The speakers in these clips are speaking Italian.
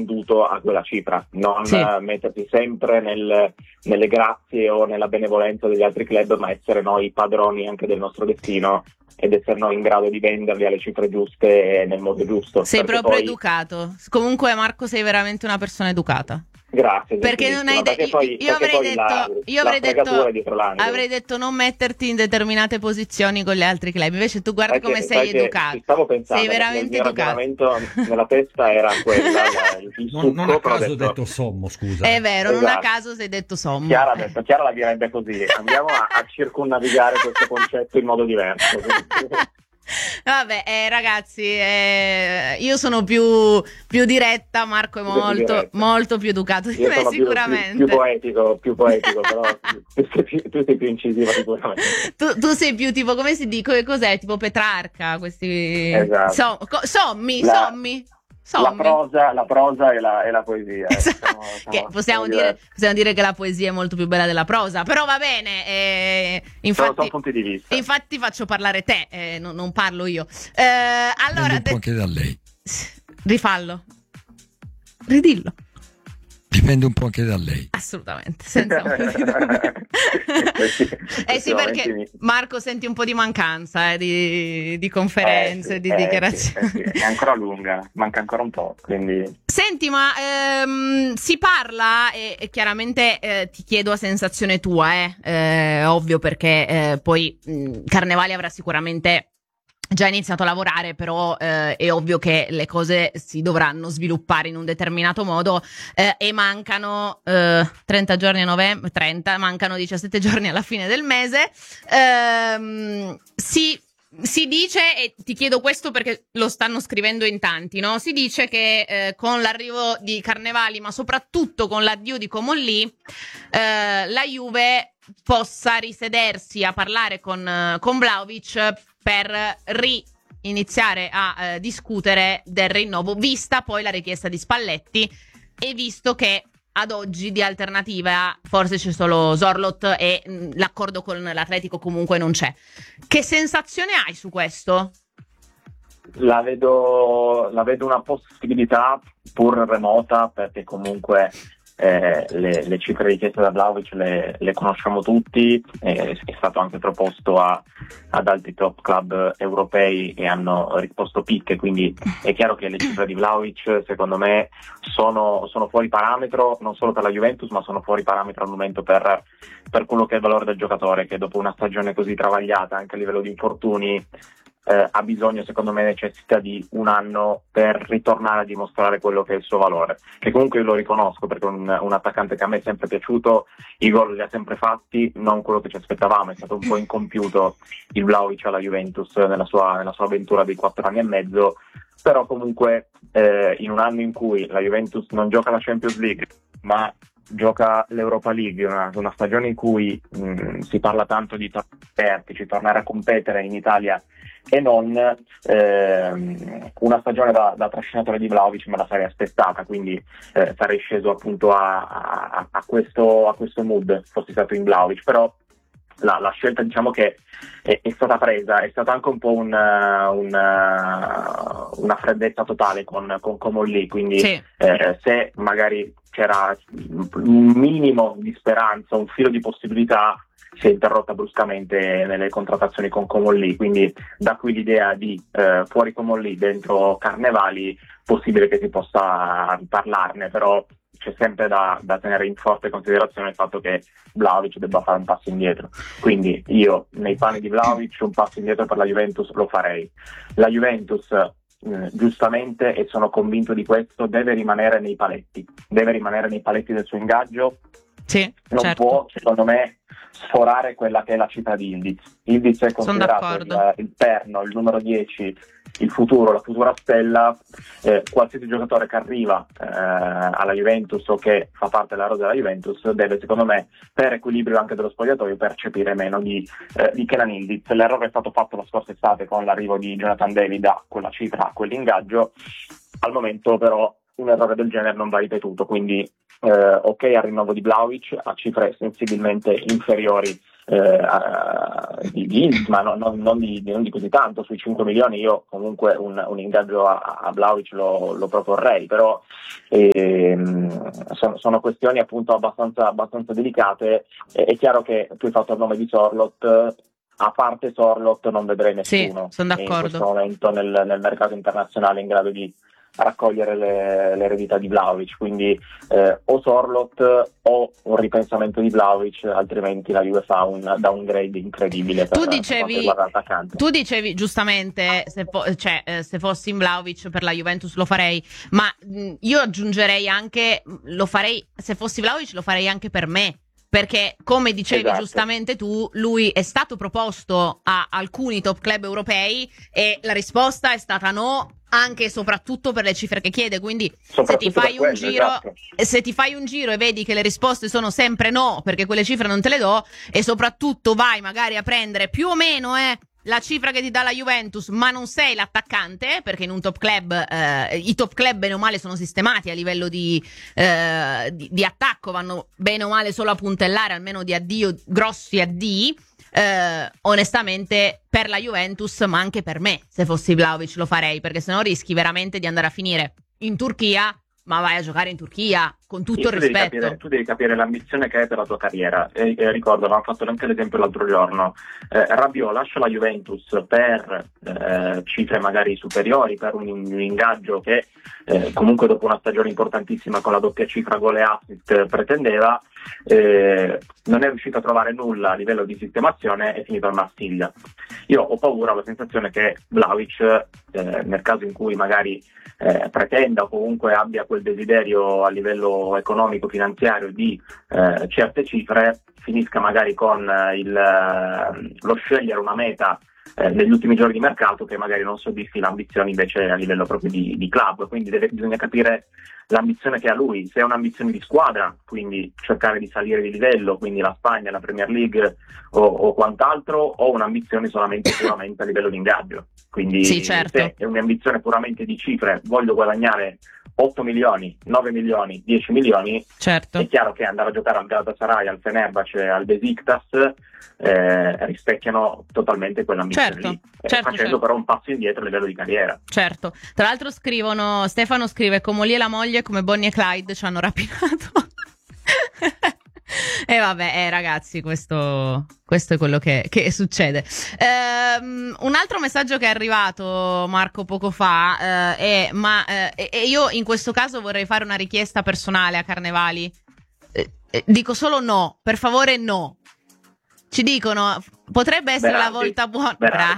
venduto a quella cifra, non Sì. mettersi sempre nelle grazie o nella benevolenza degli altri club, ma essere noi padroni anche del nostro destino ed essere noi in grado di venderli alle cifre giuste e nel modo giusto. Sei Perché proprio poi, educato. Comunque, Marco, sei veramente una persona educata. grazie, Perché non hai perché poi, io perché avrei poi detto, la fregatura è dietro l'angolo. avrei detto non metterti in determinate posizioni con gli altri club. Invece tu guarda come sei Sai che educato. ci stavo pensando, Sei veramente nel mio educato. ragionamento nella testa era quella, il succo, Non a però ho caso ho detto sommo, scusa. È vero, non a Esatto. caso sei detto sommo. Chiara la direbbe così, andiamo a circumnavigare questo concetto in modo diverso. Vabbè, ragazzi, io sono più diretta, Marco è molto più educato di Io me sono sicuramente. più poetico, però tu sei più incisiva sicuramente. Tu sei più tipo, come si dice, cos'è? Tipo Petrarca, questi... Esatto. Sommi. La prosa e la poesia. Che possiamo dire che la poesia è molto più bella della prosa, però va bene. Sono Infatti, punti di vista. Infatti faccio parlare te, non parlo io. Allora, Dipende un po' anche da lei. Rifallo. Ridillo. Dipende un po' anche da lei. Assolutamente, senza sì, perché Marco senti un po' di mancanza di conferenze, di dichiarazioni. Sì. È ancora lunga, manca ancora un po', quindi... Senti, ma si parla, e chiaramente ti chiedo a sensazione tua, ovvio, perché poi Carnevali avrà sicuramente già iniziato a lavorare, però è ovvio che le cose si dovranno sviluppare in un determinato modo e mancano 30 giorni a novembre, mancano 17 giorni alla fine del mese. Si dice, e ti chiedo questo perché lo stanno scrivendo in tanti, no? Si dice che con l'arrivo di Carnevali, ma soprattutto con l'addio di Comolli, la Juve possa risedersi a parlare con Vlahovic per iniziare a discutere del rinnovo, vista poi la richiesta di Spalletti e visto che ad oggi di alternativa forse c'è solo Zorlot e l'accordo con l'Atletico comunque non c'è. Che sensazione hai su questo? La vedo una possibilità pur remota, perché comunque le cifre richieste da Vlahovic le conosciamo tutti, è stato anche proposto ad altri top club europei e hanno risposto picche, quindi è chiaro che le cifre di Vlahovic secondo me sono fuori parametro, non solo per la Juventus, ma sono fuori parametro al momento per quello che è il valore del giocatore, che dopo una stagione così travagliata anche a livello di infortuni ha bisogno, secondo me necessita di un anno per ritornare a dimostrare quello che è il suo valore, che comunque io lo riconosco, perché è un attaccante che a me è sempre piaciuto, i gol li ha sempre fatti, non quello che ci aspettavamo, è stato un po' incompiuto il Vlahovic alla Juventus nella sua avventura dei 4 anni e mezzo, però comunque in un anno in cui la Juventus non gioca la Champions League ma gioca l'Europa League, una stagione in cui si parla tanto di vertici, tornare a competere in Italia e non una stagione da trascinatore di Vlahovic me la sarei aspettata, quindi sarei sceso appunto a questo mood, fossi stato in Vlahovic, però la scelta diciamo che è stata presa, è stata anche un po' una freddezza totale con Comolli, quindi sì. Se magari c'era un minimo di speranza, un filo di possibilità, si è interrotta bruscamente nelle contrattazioni con Comolli, quindi da qui l'idea di fuori Comolli, dentro Carnevali, possibile che si possa parlarne, però c'è sempre da tenere in forte considerazione il fatto che Vlahovic debba fare un passo indietro, quindi io nei panni di Vlahovic un passo indietro per la Juventus lo farei. La Juventus giustamente, e sono convinto di questo, deve rimanere nei paletti del suo ingaggio, sì, non certo. può, secondo me, sforare quella che è la cifra di Ildiz. Ildiz è considerato il perno, il numero 10, il futuro, la futura stella. Qualsiasi giocatore che arriva alla Juventus o che fa parte della rosa della Juventus deve, secondo me, per equilibrio anche dello spogliatoio, percepire meno di Kenan Ildiz. L'errore è stato fatto la scorsa estate con l'arrivo di Jonathan David a quella cifra, a quell'ingaggio. Al momento però un errore del genere non va ripetuto, quindi ok al rinnovo di Vlahovic a cifre sensibilmente inferiori ma non di così tanto. Sui 5 milioni io comunque un ingaggio a Vlahovic lo proporrei, però sono questioni appunto abbastanza delicate. È chiaro che tu hai fatto il nome di Sorloth. A parte Sorloth non vedrei nessuno sono d'accordo. in questo momento nel mercato internazionale in grado di raccogliere l'eredità di Vlahovic, quindi o Sorloth o un ripensamento di Vlahovic, altrimenti la Juve fa un downgrade incredibile per quanto riguarda l'attaccante. Tu dicevi giustamente se fossi in Vlahovic per la Juventus lo farei, ma io aggiungerei anche se fossi Vlahovic lo farei anche per me. Perché, come dicevi giustamente tu, lui è stato proposto a alcuni top club europei e la risposta è stata no, anche e soprattutto per le cifre che chiede. Quindi se ti fai un giro e vedi che le risposte sono sempre no, perché quelle cifre non te le do, e soprattutto vai magari a prendere più o meno la cifra che ti dà la Juventus, ma non sei l'attaccante, perché in un top club i top club bene o male sono sistemati a livello di attacco, vanno bene o male solo a puntellare, almeno di addio, grossi addii. Onestamente per la Juventus, ma anche per me, se fossi Vlahovic lo farei, perché sennò rischi veramente di andare a finire in Turchia. Ma vai a giocare in Turchia, con tutto il rispetto. Tu devi capire l'ambizione che hai per la tua carriera. Ricordo, abbiamo fatto anche l'esempio l'altro giorno. Rabiot lascia la Juventus per cifre magari superiori, per un ingaggio che comunque dopo una stagione importantissima con la doppia cifra gol e assist pretendeva. Non è riuscito a trovare nulla a livello di sistemazione, è finito al Marsiglia. Io ho paura, ho la sensazione che Vlahovic, nel caso in cui magari pretenda o comunque abbia quel desiderio a livello economico finanziario di certe cifre, finisca magari con lo scegliere una meta negli ultimi giorni di mercato che magari non soddisfi l'ambizione invece a livello proprio di club. Quindi bisogna capire l'ambizione che ha lui, se è un'ambizione di squadra, quindi cercare di salire di livello, quindi la Spagna, la Premier League o quant'altro, o un'ambizione puramente a livello di ingaggio. Quindi sì, certo. Se è un'ambizione puramente di cifre, voglio guadagnare 8 milioni, 9 milioni, 10 milioni, certo. È chiaro che andare a giocare al Galatasaray, al Fenerbahce, al Besiktas rispecchiano totalmente quell'ambizione lì, facendo però un passo indietro a livello di carriera. Certo. Tra l'altro Stefano scrive: Comolli e la moglie come Bonnie e Clyde ci hanno rapinato. E vabbè, ragazzi, questo è quello che succede. Un altro messaggio che è arrivato, Marco, poco fa, io in questo caso vorrei fare una richiesta personale a Carnevali. Dico solo no, per favore no. Ci dicono, potrebbe essere la volta buona.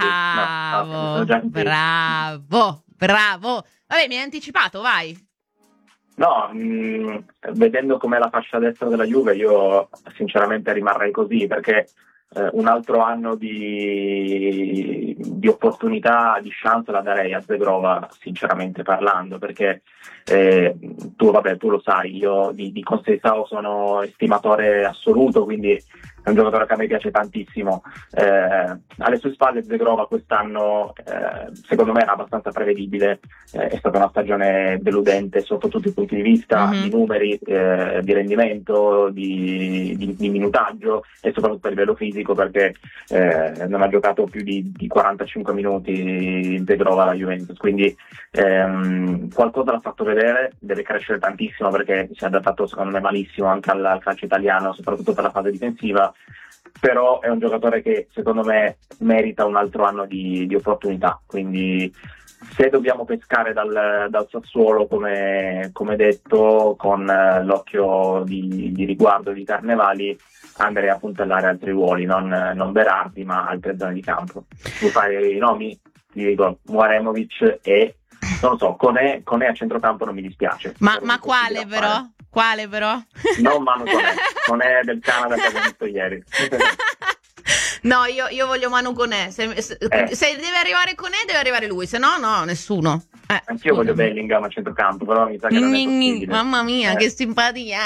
Bravo. Vabbè, mi hai anticipato, vai. No, vedendo com'è la fascia destra della Juve, io sinceramente rimarrei così, perché un altro anno di opportunità, di chance la darei a Zegrova, sinceramente parlando, perché tu lo sai, io di Conceição sono estimatore assoluto, quindi è un giocatore che a me piace tantissimo. Alle sue spalle Zegrova quest'anno secondo me era abbastanza prevedibile, è stata una stagione deludente sotto tutti i punti di vista, di numeri, di rendimento, di minutaggio e soprattutto a livello fisico, perché non ha giocato più di 45 minuti Zegrova alla Juventus, quindi qualcosa l'ha fatto vedere, deve crescere tantissimo perché si è adattato secondo me malissimo anche al calcio italiano, soprattutto per la fase difensiva, però è un giocatore che secondo me merita un altro anno di opportunità, quindi se dobbiamo pescare dal Sassuolo come detto, con l'occhio di riguardo di Carnevali, andrei a puntellare altri ruoli, non Berardi ma altre zone di campo. Tu fai i nomi, ti dico Muaremovic e non lo so, Koné a centrocampo non mi dispiace. Ma quale però? Quale però? Non Manu Koné del Canada che abbiamo visto ieri. No, io voglio Manu Koné. Se deve arrivare Koné, deve arrivare lui, se no nessuno. Anch'io voglio Bellingham a centrocampo, però mi sa che non è possibile. Mamma mia, che simpatia.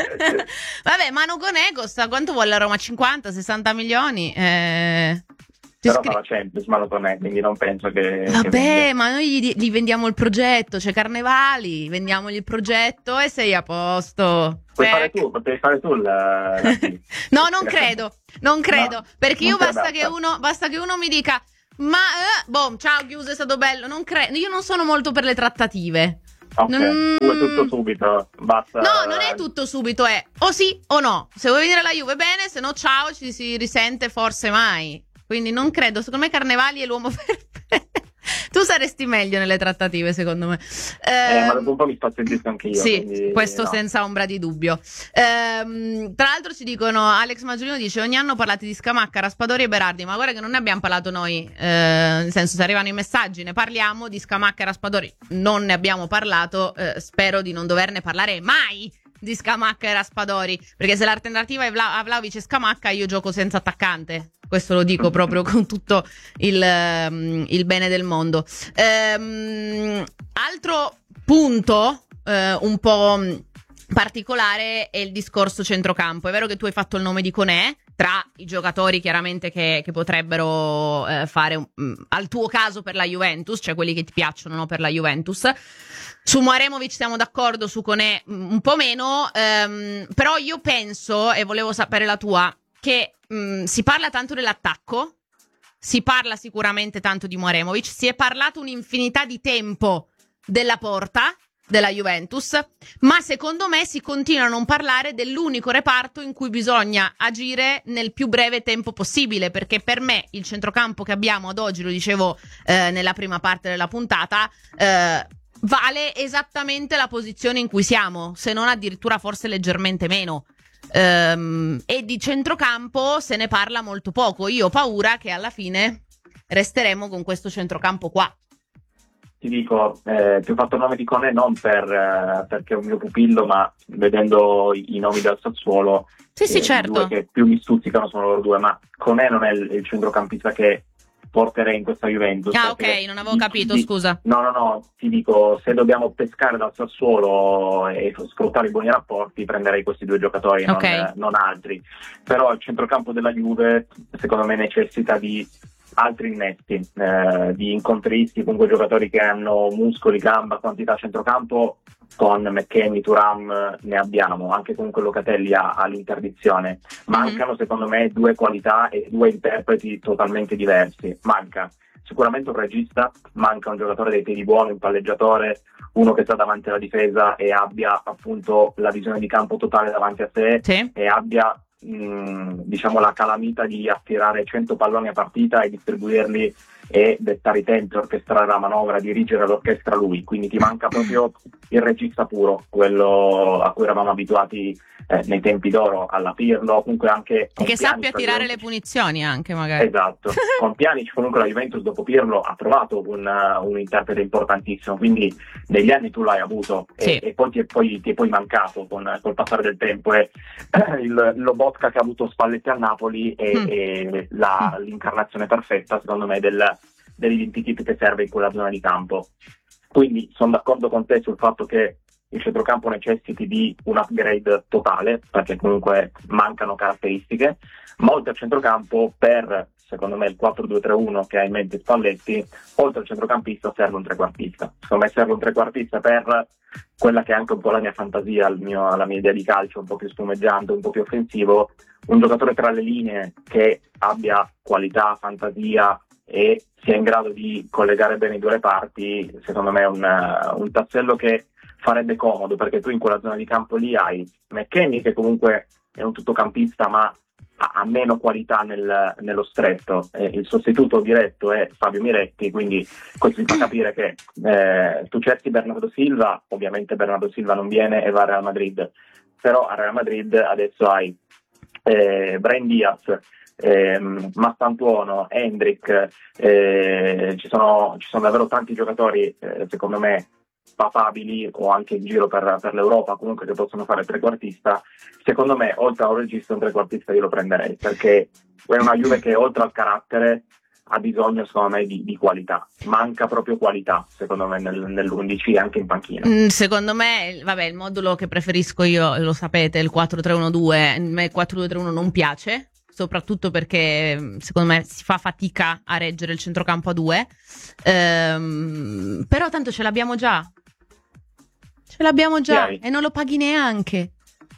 Vabbè, Manu Koné costa quanto vuole la Roma? 50-60 milioni? Però fa la Champions, ma lo me, quindi non penso che... Vabbè, ma noi gli vendiamo il progetto, c'è Carnevali, vendiamogli il progetto e sei a posto. Potevi fare tu No, non credo, no, perché io basta che uno mi dica, ma, ciao, chiuso, è stato bello, non credo, io non sono molto per le trattative. Ok, tu è tutto subito, basta. No, non è tutto subito, è o sì o no. Se vuoi venire alla Juve, bene, se no ciao, ci si risente forse mai. Quindi non credo, secondo me Carnevali è l'uomo perfetto. Tu saresti meglio nelle trattative, secondo me. Ma dopo un po' mi spazientisco anche io. Sì, quindi, questo no. Senza ombra di dubbio. Tra l'altro ci dicono, Alex Maggiolino dice, ogni anno parlate di Scamacca, Raspadori e Berardi, ma guarda che non ne abbiamo parlato noi, nel senso, se arrivano i messaggi ne parliamo, di Scamacca e Raspadori non ne abbiamo parlato, spero di non doverne parlare mai di Scamacca e Raspadori, perché se l'alternativa è Vlahovic e Scamacca, io gioco senza attaccante. Questo lo dico proprio con tutto il bene del mondo. Altro punto un po' particolare è il discorso centrocampo. È vero che tu hai fatto il nome di Koné tra i giocatori chiaramente che potrebbero fare al tuo caso per la Juventus, cioè quelli che ti piacciono, no, per la Juventus. Su Mouaremovic siamo d'accordo, su Koné un po' meno, però io penso, e volevo sapere la tua, che si parla tanto dell'attacco, si parla sicuramente tanto di Mouaremovic, si è parlato un'infinità di tempo della porta della Juventus, ma secondo me si continua a non parlare dell'unico reparto in cui bisogna agire nel più breve tempo possibile, perché per me il centrocampo che abbiamo ad oggi, lo dicevo nella prima parte della puntata, vale esattamente la posizione in cui siamo, se non addirittura forse leggermente meno. E di centrocampo se ne parla molto poco. Io ho paura che alla fine resteremo con questo centrocampo qua. Ti dico, ti ho fatto il nome di Koné non perché è un mio pupillo, ma vedendo i nomi del Sassuolo, sì, certo, i due che più mi stuzzicano sono loro due, ma Koné non è il centrocampista che porterei in questa Juventus. Ah, ok, non avevo capito, scusa. No, ti dico, se dobbiamo pescare dal Sassuolo e sfruttare i buoni rapporti, prenderei questi due giocatori, okay, non altri. Però il centrocampo della Juve, secondo me, necessita di altri innesti, di incontristi, comunque giocatori che hanno muscoli, gamba, quantità a centrocampo. Con McKennie, Thuram ne abbiamo, anche comunque Locatelli ha l'interdizione. Mancano secondo me due qualità e due interpreti totalmente diversi. Manca sicuramente un regista, manca un giocatore dei piedi buoni, un palleggiatore, uno che sta davanti alla difesa e abbia appunto la visione di campo totale davanti a sé, sì, e abbia diciamo la calamita di attirare 100 palloni a partita e distribuirli e dettare i tempi, orchestrare la manovra, dirigere l'orchestra lui. Quindi ti manca proprio il regista puro, quello a cui eravamo abituati nei tempi d'oro, alla Pirlo, comunque anche e che sappia tirare le punizioni anche magari. Esatto, con Pjanic comunque la Juventus dopo Pirlo ha trovato un interprete importantissimo, quindi negli anni tu l'hai avuto, sì, e poi ti è poi mancato col passare del tempo, e lo Botka che ha avuto Spalletti a Napoli è l'incarnazione perfetta secondo me dell'identikit che serve in quella zona di campo. Quindi sono d'accordo con te sul fatto che il centrocampo necessiti di un upgrade totale, perché comunque mancano caratteristiche, ma oltre al centrocampo, per secondo me il 4-2-3-1 che ha in mente Spalletti, oltre al centrocampista serve un trequartista. Secondo me serve un trequartista per quella che è anche un po' la mia fantasia, la mia idea di calcio, un po' più spumeggiante, un po' più offensivo, un giocatore tra le linee che abbia qualità, fantasia e sia in grado di collegare bene i due reparti. Secondo me è un tassello che farebbe comodo, perché tu in quella zona di campo lì hai McKennie che comunque è un tuttocampista ma ha meno qualità nello stretto, il sostituto diretto è Fabio Miretti, quindi questo ti fa capire che tu cerchi Bernardo Silva, ovviamente Bernardo Silva non viene e va a Real Madrid, però a Real Madrid adesso hai Brahim Diaz, Mastantuono, Hendrick, ci sono davvero tanti giocatori secondo me papabili, o anche in giro per l'Europa comunque, che possono fare trequartista. Secondo me oltre a un regista un trequartista io lo prenderei, perché è una Juve che oltre al carattere ha bisogno secondo me di qualità, manca proprio qualità secondo me nell'11 anche in panchina. Secondo me, vabbè, il modulo che preferisco io lo sapete, il 4-3-1-2, il 4-2-3-1 non piace, soprattutto perché secondo me si fa fatica a reggere il centrocampo a 2, però tanto ce l'abbiamo già e non lo paghi neanche.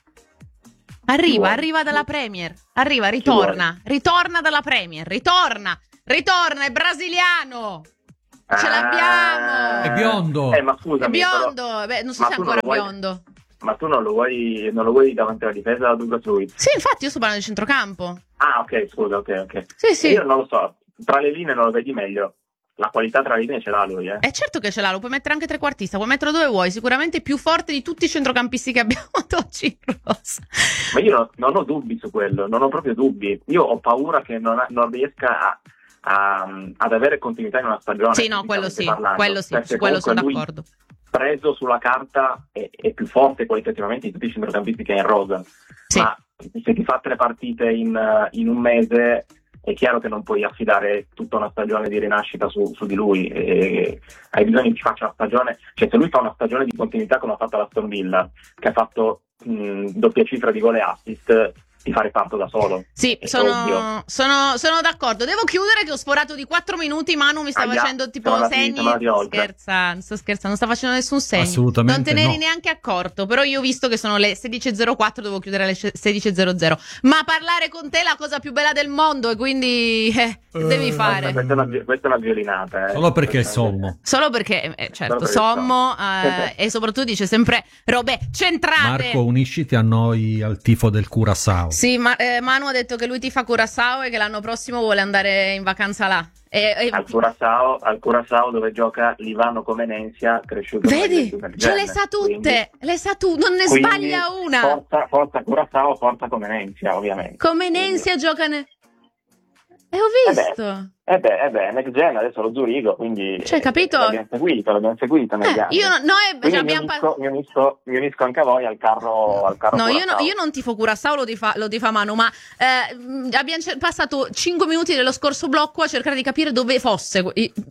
Arriva dalla Premier, ritorna dalla Premier, ritorna, è brasiliano. Ce l'abbiamo! È biondo! Ma scusami, è biondo! Beh, non so se è ancora biondo. Ma tu non lo vuoi davanti alla difesa da Douglas Luiz? Sì, infatti io sto parlando di centrocampo. Ah, ok, scusa, ok. Sì. Io non lo so, tra le linee non lo vedi meglio. La qualità tra le linee ce l'ha lui, eh? È certo che ce l'ha, lo puoi mettere anche trequartista, puoi metterlo dove vuoi, sicuramente più forte di tutti i centrocampisti che abbiamo ad oggi in rosa. Ma io non ho dubbi su quello, non ho proprio dubbi. Io ho paura che non riesca ad avere continuità in una stagione. Sì, no, quello sì, su quello sono d'accordo. Preso sulla carta è più forte qualitativamente di tutti i centrocampisti che è in rosa. Sì. Ma se ti fa 3 partite in un mese, è chiaro che non puoi affidare tutta una stagione di rinascita su di lui. Hai bisogno che faccia una stagione, cioè se lui fa una stagione di continuità come ha fatto l'Aston Villa, che ha fatto doppia cifra di gol e assist, ti fa reparto da solo. Sì, sono d'accordo. Devo chiudere che ho sforato di 4 minuti. Manu mi sta facendo tipo segni. Sto scherzando, non sta facendo nessun segno. Assolutamente non te ne eri neanche accorto. Però io ho visto che sono le 16.04, devo chiudere alle 16.00. Ma parlare con te è la cosa più bella del mondo, e quindi devi fare. Questa è una violinata. Solo perché è sommo. Solo perché, certo, sommo e soprattutto dice sempre robe centrate. Marco, unisciti a noi al tifo del Curaçao. Sì, ma Manu ha detto che lui tifa Curaçao e che l'anno prossimo vuole andare in vacanza là. Al Curaçao dove gioca Livano Comenensia, cresciuto. Vedi? Ce le sa tutte, non ne sbaglia una. Forza Curaçao, forza Comenensia, ovviamente. Comenensia gioca ho visto. Next Gen adesso lo Zurigo, quindi cioè, capito? L'abbiamo seguito negli anni. Mi unisco anche a voi al carro. No, io non tifo Curaçao, lo tifa Manu, ma abbiamo passato 5 minuti dello scorso blocco a cercare di capire dove fosse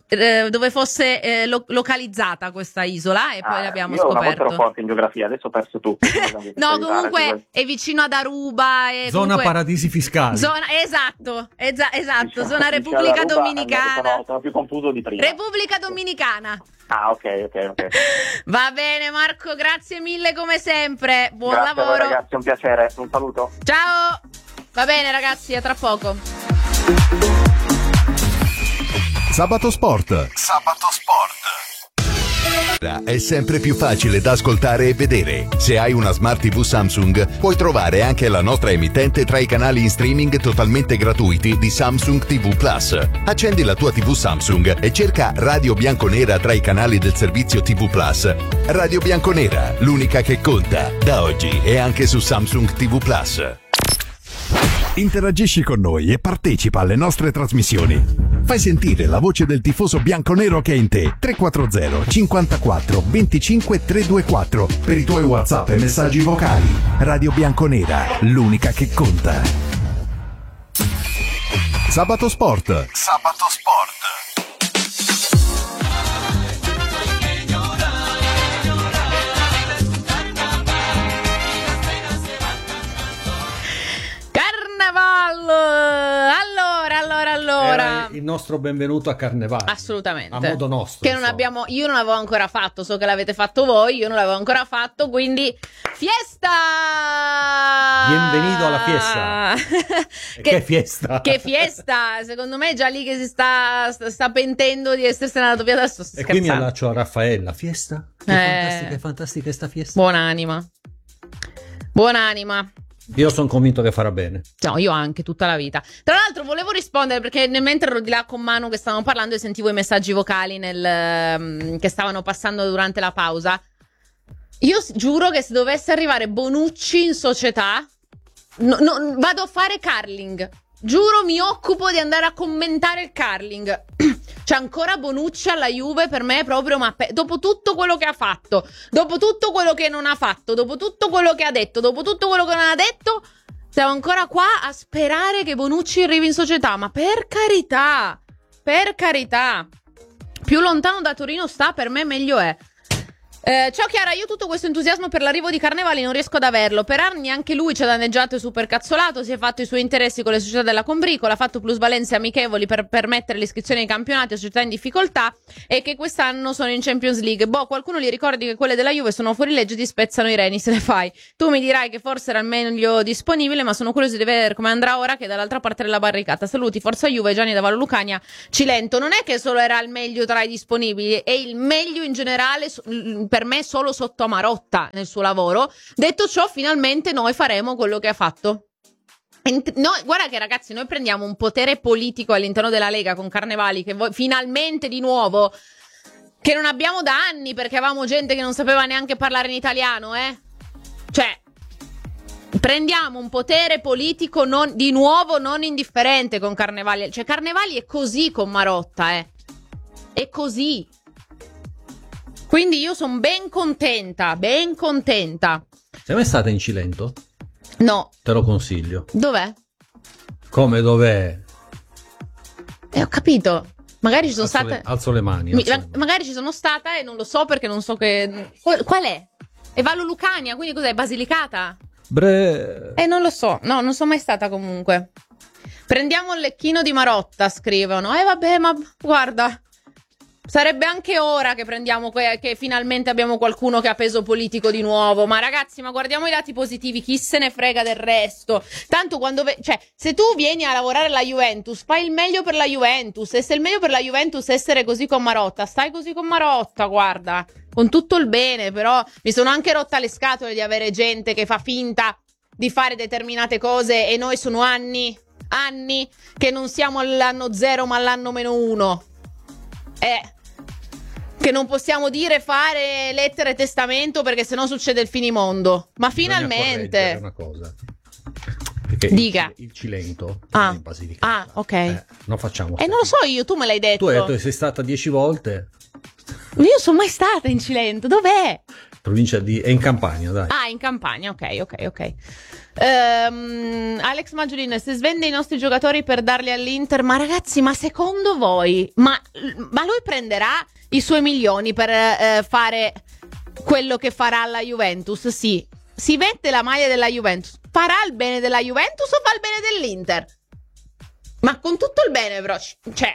localizzata questa isola, e poi l'abbiamo scoperto. Io una volta ero forte in geografia, adesso ho perso tutto. No, comunque è vicino ad Aruba. Zona paradisi fiscali. Esatto, zona Repubblica Dominicana. Sono più confuso di prima. Repubblica Dominicana. Ah, ok. Va bene, Marco, grazie mille come sempre. Buon lavoro. Grazie ragazzi, un piacere. Un saluto. Ciao. Va bene ragazzi, a tra poco. Sabato Sport. È sempre più facile da ascoltare e vedere. Se hai una Smart TV Samsung, puoi trovare anche la nostra emittente tra i canali in streaming totalmente gratuiti di Samsung TV Plus. Accendi la tua TV Samsung e cerca Radio Bianconera tra i canali del servizio TV Plus. Radio Bianconera, l'unica che conta. Da oggi è anche su Samsung TV Plus. Interagisci con noi e partecipa alle nostre trasmissioni. Fai sentire la voce del tifoso bianconero che è in te. 340 54 25 324 per i tuoi WhatsApp e messaggi vocali. Radio Bianconera, l'unica che conta. Sabato Sport. Allora. Il nostro benvenuto a Carnevale. Assolutamente. A modo nostro. Che io non l'avevo ancora fatto, so che l'avete fatto voi, io non l'avevo ancora fatto, quindi fiesta! Bienvenido alla fiesta. Che fiesta? Che fiesta! Secondo me è già lì che si sta pentendo di essersene andato via da sto scherzando. E qui mi allaccio a Raffaella. Fiesta? Che fantastica sta fiesta. Buonanima. Io sono convinto che farà bene. No, io anche, tutta la vita. Tra l'altro volevo rispondere perché mentre ero di là con Manu che stavamo parlando e sentivo i messaggi vocali che stavano passando durante la pausa. Io giuro che se dovesse arrivare Bonucci in società vado a fare curling. Giuro, mi occupo di andare a commentare il curling. C'è ancora Bonucci alla Juve, per me è proprio, ma dopo tutto quello che ha fatto, dopo tutto quello che non ha fatto, dopo tutto quello che ha detto, dopo tutto quello che non ha detto, siamo ancora qua a sperare che Bonucci arrivi in società. Ma per carità, più lontano da Torino sta, per me meglio è. Ciao Chiara, io tutto questo entusiasmo per l'arrivo di Carnevali non riesco ad averlo. Per anni anche lui ci ha danneggiato e supercazzolato, si è fatto i suoi interessi con le società della combricola, ha fatto plusvalenze amichevoli per permettere l'iscrizione ai campionati a società in difficoltà, e che quest'anno sono in Champions League. Boh, qualcuno gli ricordi che quelle della Juve sono fuori legge, ti spezzano i reni se le fai. Tu mi dirai che forse era il meglio disponibile, ma sono curioso di vedere come andrà ora che è dall'altra parte della barricata. Saluti, forza Juve, Gianni da Vallo Lucania, Cilento. Non è che solo era il meglio tra i disponibili, è il meglio in generale per me solo sotto a Marotta nel suo lavoro. Detto ciò, finalmente noi faremo quello che ha fatto. Guarda che ragazzi, noi prendiamo un potere politico all'interno della Lega con Carnevali, che finalmente di nuovo, che non abbiamo da anni, perché avevamo gente che non sapeva neanche parlare in italiano, cioè prendiamo un potere politico di nuovo non indifferente con Carnevali. Cioè Carnevali è così con Marotta, è così. Quindi io sono ben contenta. Sei mai stata in Cilento? No. Te lo consiglio. Dov'è? Come dov'è? Ho capito. Magari ci sono state. Alzo le mani. Magari ci sono stata e non lo so, perché non so che. Qual è? È Vallo Lucania, quindi cos'è? Basilicata? Non lo so. No, non sono mai stata comunque. Prendiamo il lecchino di Marotta, scrivono. Vabbè, ma guarda. Sarebbe anche ora che prendiamo che finalmente abbiamo qualcuno che ha peso politico di nuovo. Ma ragazzi, ma guardiamo i lati positivi, chi se ne frega del resto. Tanto cioè, se tu vieni a lavorare alla Juventus, fai il meglio per la Juventus. E se il meglio per la Juventus è essere così con Marotta, stai così con Marotta, guarda. Con tutto il bene, però mi sono anche rotta le scatole di avere gente che fa finta di fare determinate cose, e noi sono anni che non siamo all'anno 0 ma all'anno -1. Che non possiamo fare lettere e testamento, perché sennò succede il finimondo. Ma finalmente una cosa. Perché dica. Il Cilento è in Basilicata. Ok. Non facciamo. Non lo so io, tu me l'hai detto. Tu hai detto che sei stata 10 volte. Io sono mai stata in Cilento, dov'è? È in Campania, dai. In Campania, ok. Alex Maggiolin, se svende i nostri giocatori per darli all'Inter, ma ragazzi, ma secondo voi, ma lui prenderà i suoi milioni per fare quello che farà alla Juventus? Sì, si mette la maglia della Juventus, farà il bene della Juventus o fa il bene dell'Inter? Ma con tutto il bene, però, cioè,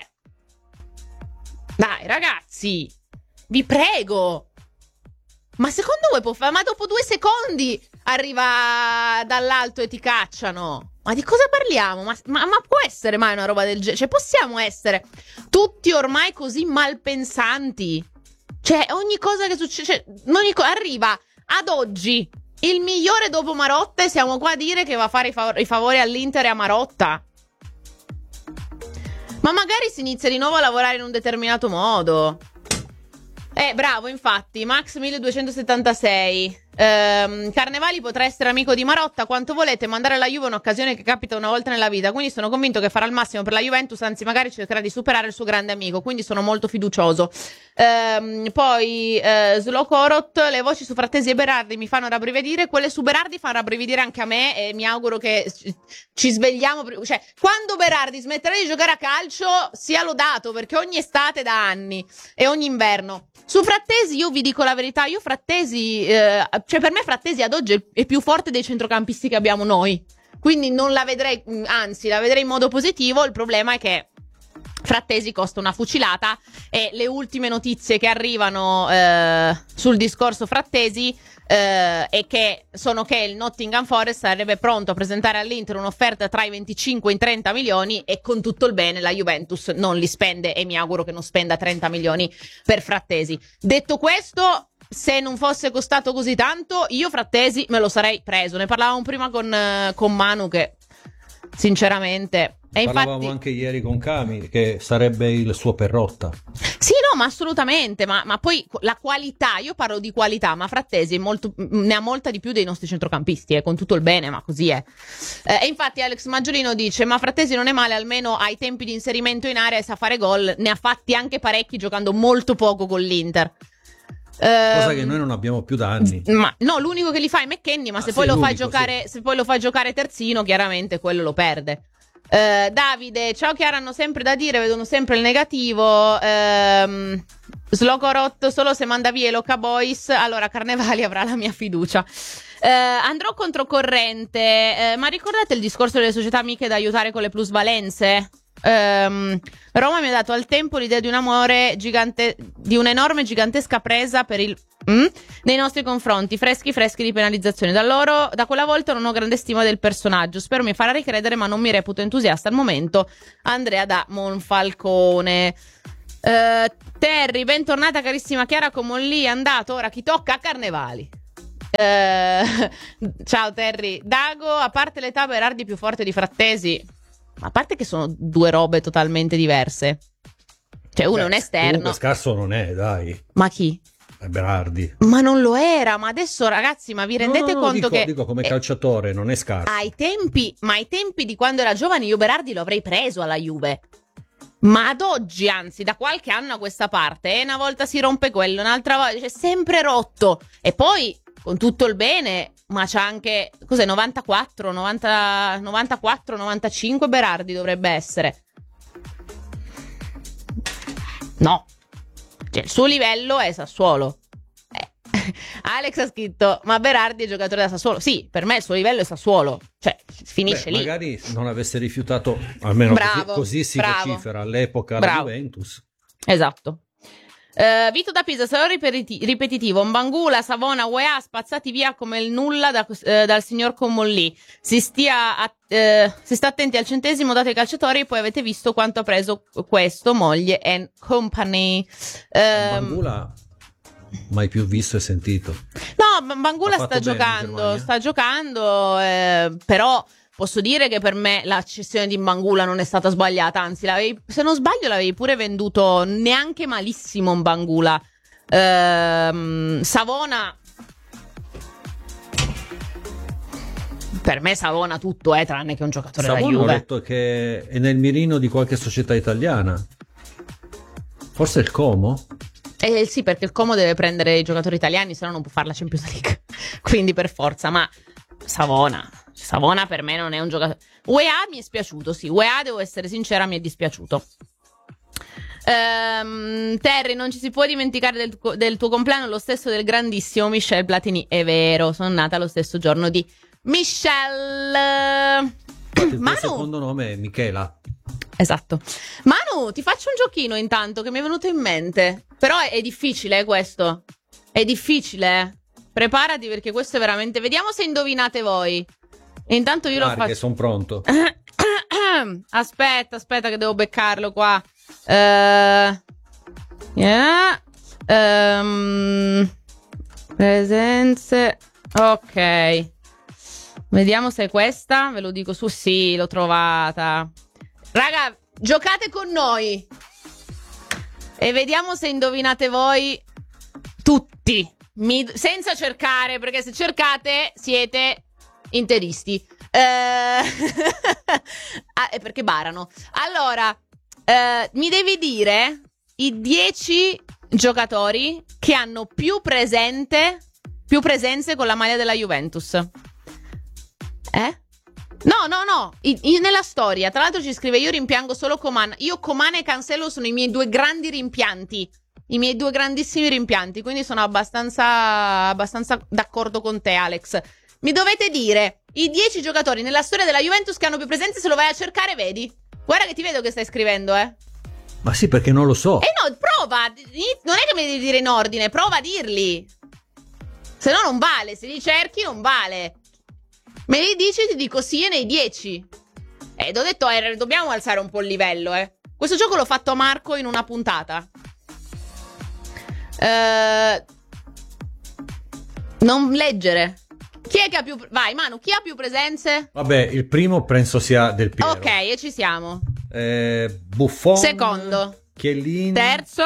dai ragazzi, vi prego. Ma secondo voi può fare? Ma dopo 2 secondi arriva dall'alto e ti cacciano. Ma di cosa parliamo? Ma può essere mai una roba del genere? Cioè, possiamo essere tutti ormai così malpensanti? Cioè, ogni cosa che succede, arriva ad oggi il migliore dopo Marotta, e siamo qua a dire che va a fare i favori all'Inter e a Marotta. Ma magari si inizia di nuovo a lavorare in un determinato modo. Bravo, infatti, Max 1276. Carnevali potrà essere amico di Marotta quanto volete, mandare alla Juve è un'occasione che capita una volta nella vita, quindi sono convinto che farà il massimo per la Juventus, anzi magari cercherà di superare il suo grande amico, quindi sono molto fiducioso. Poi Slokorot, le voci su Frattesi e Berardi mi fanno rabbrividire, quelle su Berardi fanno rabbrividire anche a me, e mi auguro che ci svegliamo, cioè quando Berardi smetterà di giocare a calcio sia lodato, perché ogni estate da anni e ogni inverno. Su Frattesi io vi dico la verità, io Frattesi, cioè per me Frattesi ad oggi è più forte dei centrocampisti che abbiamo noi, quindi non la vedrei, anzi la vedrei in modo positivo. Il problema è che Frattesi costa una fucilata, e le ultime notizie che arrivano sul discorso Frattesi e che sono che il Nottingham Forest sarebbe pronto a presentare all'Inter un'offerta tra i 25 e i 30 milioni, e con tutto il bene la Juventus non li spende, e mi auguro che non spenda 30 milioni per Frattesi. Detto questo, se non fosse costato così tanto, io Frattesi me lo sarei preso. Ne parlavamo prima con Manu, che sinceramente... Parlavamo infatti anche ieri con Cami, che sarebbe il suo Perrotta. Sì, no, ma assolutamente, ma poi la qualità, io parlo di qualità, ma Frattesi ne ha molta di più dei nostri centrocampisti, con tutto il bene, ma così è. E infatti Alex Maggiolino dice, ma Frattesi non è male, almeno ai tempi di inserimento in area e sa fare gol, ne ha fatti anche parecchi giocando molto poco con l'Inter. Cosa che noi non abbiamo più da anni. Ma no, l'unico che li fa è McKennie, ma se poi lo fai giocare terzino, chiaramente quello lo perde. Davide, ciao Chiara, hanno sempre da dire, vedono sempre il negativo. Slocorot, solo se manda via i Loca Boys, allora Carnevali avrà la mia fiducia. Andrò controcorrente, ma ricordate il discorso delle società amiche da aiutare con le plusvalenze? Roma mi ha dato al tempo l'idea di un amore gigante, di un'enorme gigantesca presa per il nei nostri confronti, freschi di penalizzazione. Da quella volta non ho grande stima del personaggio, spero mi farà ricredere, ma non mi reputo entusiasta al momento. Andrea da Monfalcone. Terry, bentornata carissima Chiara, come lì è andato, ora chi tocca a Carnevali. Ciao Terry. Dago, a parte l'età, Berardi più forte di Frattesi, ma a parte che sono due robe totalmente diverse, cioè uno è un esterno, scarso non è, dai. ma chi? Berardi. Ma non lo era, ma adesso ragazzi, ma vi rendete conto che dico come calciatore non è scarso. ai tempi di quando era giovane io Berardi lo avrei preso alla Juve, ma ad oggi, anzi da qualche anno a questa parte, una volta si rompe quello, un'altra volta, cioè sempre rotto. E poi con tutto il bene, ma c'ha anche, cos'è, 94, 95 Berardi dovrebbe essere. No, cioè il suo livello è Sassuolo. Alex ha scritto, ma Berardi è giocatore da Sassuolo. Sì, per me il suo livello è Sassuolo, cioè finisce lì. Magari non avesse rifiutato, almeno così si vocifera all'epoca la Juventus. Esatto. Vito da Pisa, sarò ripetitivo. Mbangula, Savona, UEA spazzati via come il nulla dal signor Commolli. Si sta attenti al centesimo, date ai calciatori, poi avete visto quanto ha preso questo, moglie and company. Mbangula mai più visto e sentito. No, Mbangula sta giocando, però posso dire che per me la cessione di Mbangula non è stata sbagliata, anzi se non sbaglio l'avevi pure venduto neanche malissimo Mbangula. Savona, per me Savona tutto tranne che un giocatore da Juve. Ho detto che è nel mirino di qualche società italiana, forse il Como? Sì, perché il Como deve prendere i giocatori italiani, se no non può fare la Champions League, quindi per forza. Ma Savona per me non è un giocatore. UEA mi è spiaciuto, sì, UEA devo essere sincera, mi è dispiaciuto. Terry, non ci si può dimenticare del tuo compleanno, lo stesso del grandissimo Michel Platini. È vero, sono nata lo stesso giorno di Michel. Il tuo secondo nome è Michela. Esatto. Manu, ti faccio un giochino intanto che mi è venuto in mente. Però è difficile questo. È difficile. Preparati perché questo è veramente... Vediamo se indovinate voi. E intanto io lo faccio. Sono pronto. Aspetta che devo beccarlo qua. Presenze. Ok. Vediamo se è questa. Ve lo dico su. Sì, l'ho trovata. Raga, giocate con noi e vediamo se indovinate voi tutti, senza cercare, perché se cercate siete interisti. Perché barano. Allora, mi devi dire i 10 giocatori che hanno più presenze con la maglia della Juventus. No, nella storia. Tra l'altro ci scrive, io rimpiango solo Coman. Io, Coman e Cancelo sono i miei due grandi rimpianti. I miei due grandissimi rimpianti. Quindi sono abbastanza d'accordo con te, Alex. Mi dovete dire i 10 giocatori nella storia della Juventus che hanno più presenze. Se lo vai a cercare, vedi. Guarda che ti vedo che stai scrivendo, Ma sì, perché non lo so. No, prova. Non è che mi devi dire in ordine. Prova a dirli. Se no non vale. Se li cerchi non vale. Me li dici, ti dico sì e nei 10. T'ho detto, dobbiamo alzare un po' il livello, Questo gioco l'ho fatto a Marco in una puntata. Non leggere. Chi è che ha più... Vai, Manu, chi ha più presenze? Vabbè, il primo penso sia Del Piero. Ok, e ci siamo. Buffon. Secondo. Chiellini. Terzo.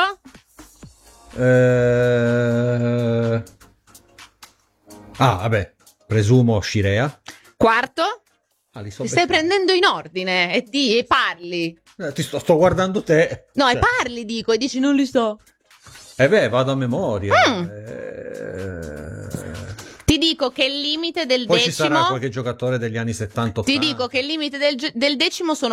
Vabbè. Presumo Scirea. Quarto. Ti stai prendendo in ordine e parli. Ti sto guardando te. No, e parli, dico, e dici non li so. Vado a memoria. Ti dico che il limite del Poi decimo... ci sarà qualche giocatore degli anni 70-80. Ti dico che il limite del decimo sono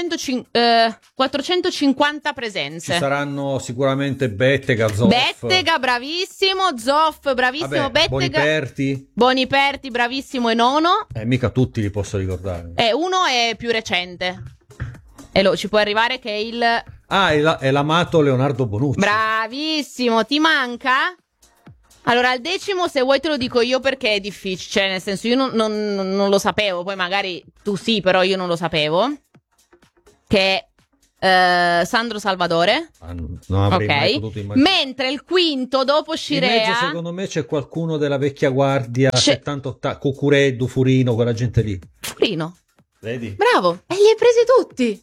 450 presenze. Ci saranno sicuramente Bettega, Zoff. Bettega, bravissimo. Zoff, bravissimo. Vabbè, Bettega. Boniperti, bravissimo. E nono. Mica tutti li posso ricordare. Uno è più recente. E ci può arrivare che è il... è l'amato Leonardo Bonucci. Bravissimo, ti manca? Allora, al decimo, se vuoi te lo dico io perché è difficile, cioè nel senso io non lo sapevo, poi magari tu sì, però io non lo sapevo, che è Sandro Salvatore. Non avrei mai potuto immaginare. Mentre il quinto, dopo Scirea... In mezzo, secondo me c'è qualcuno della vecchia guardia, 70-80, Cucureddu, Furino, quella gente lì. Furino? Vedi? Bravo, e li hai presi tutti!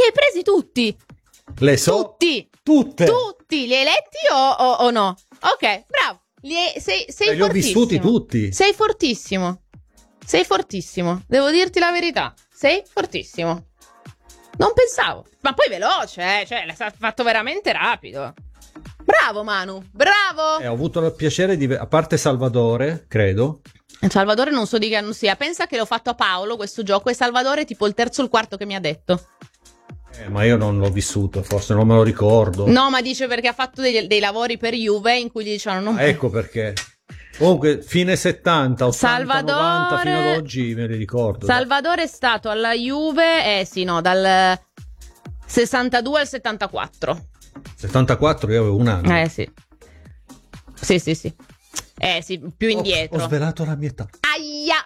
Le so? Tutte! Tutti! Li hai letti o no? Ok, bravo! Sei li ho vissuti tutti. Sei fortissimo. Devo dirti la verità. Sei fortissimo. Non pensavo. Ma poi veloce, cioè l'hai fatto veramente rapido. Bravo Manu, bravo. Ho avuto il piacere di... A parte Salvatore, credo. Salvatore non so di che anno sia. Pensa che l'ho fatto a Paolo questo gioco e Salvatore tipo il terzo o il quarto che mi ha detto. Ma io non l'ho vissuto, forse non me lo ricordo. No, ma dice perché ha fatto dei lavori per Juve in cui gli dicevano ecco perché. Comunque, fine 70, 80, Salvadore... 90, fino ad oggi me li ricordo. Salvatore è stato alla Juve, dal 62 al 74. 74 io avevo un anno. Sì. Sì, più indietro. Ho svelato la mia età. Aia.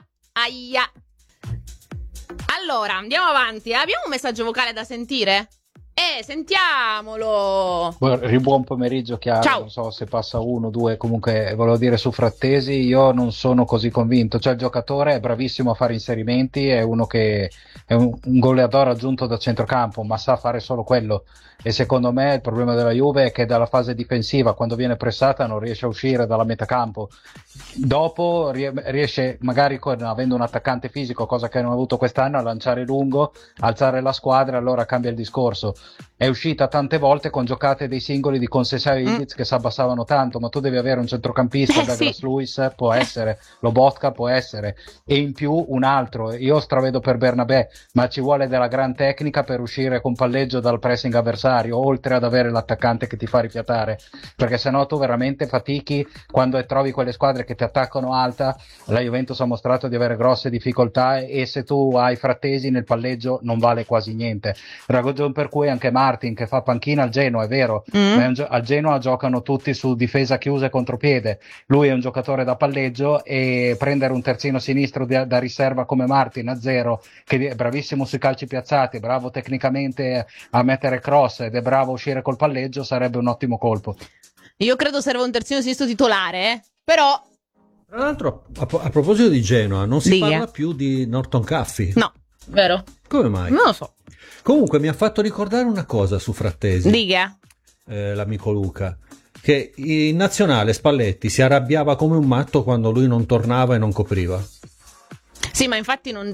Allora, andiamo avanti. Abbiamo un messaggio vocale da sentire? Sentiamolo. Buon pomeriggio, Chiara. Ciao. Non so se passa uno, due. Comunque, volevo dire su Frattesi, io non sono così convinto. Cioè, il giocatore è bravissimo a fare inserimenti, è uno che è un goleador aggiunto da centrocampo, ma sa fare solo quello. E secondo me il problema della Juve è che dalla fase difensiva, quando viene pressata, non riesce a uscire dalla metacampo. Dopo riesce, magari avendo un attaccante fisico, cosa che non ha avuto quest'anno, a lanciare lungo, alzare la squadra, allora cambia il discorso. È uscita tante volte con giocate dei singoli di Conceição e Ildiz che si abbassavano tanto, ma tu devi avere un centrocampista, Douglas Luiz può essere, Lobotka può essere, e in più un altro. Io stravedo per Bernabé, ma ci vuole della gran tecnica per uscire con palleggio dal pressing avversario, oltre ad avere l'attaccante che ti fa rifiatare, perché sennò tu veramente fatichi quando trovi quelle squadre che ti attaccano alta. La Juventus ha mostrato di avere grosse difficoltà e se tu hai Frattesi nel palleggio non vale quasi niente. Ragione per cui anche Martin, che fa panchina al Genoa, è vero, ma al Genoa giocano tutti su difesa chiusa e contropiede. Lui è un giocatore da palleggio, e prendere un terzino sinistro da riserva come Martin a zero, che è bravissimo sui calci piazzati, bravo tecnicamente a mettere cross ed è bravo a uscire col palleggio, sarebbe un ottimo colpo. Io credo serve un terzino sinistro titolare, però... Tra l'altro, a proposito di Genoa, non si parla più di Norton Caffey. No, vero? Come mai? Non lo so. Comunque mi ha fatto ricordare una cosa su Frattesi. Dica. L'amico Luca, che in nazionale Spalletti si arrabbiava come un matto quando lui non tornava e non copriva. Sì, ma infatti non...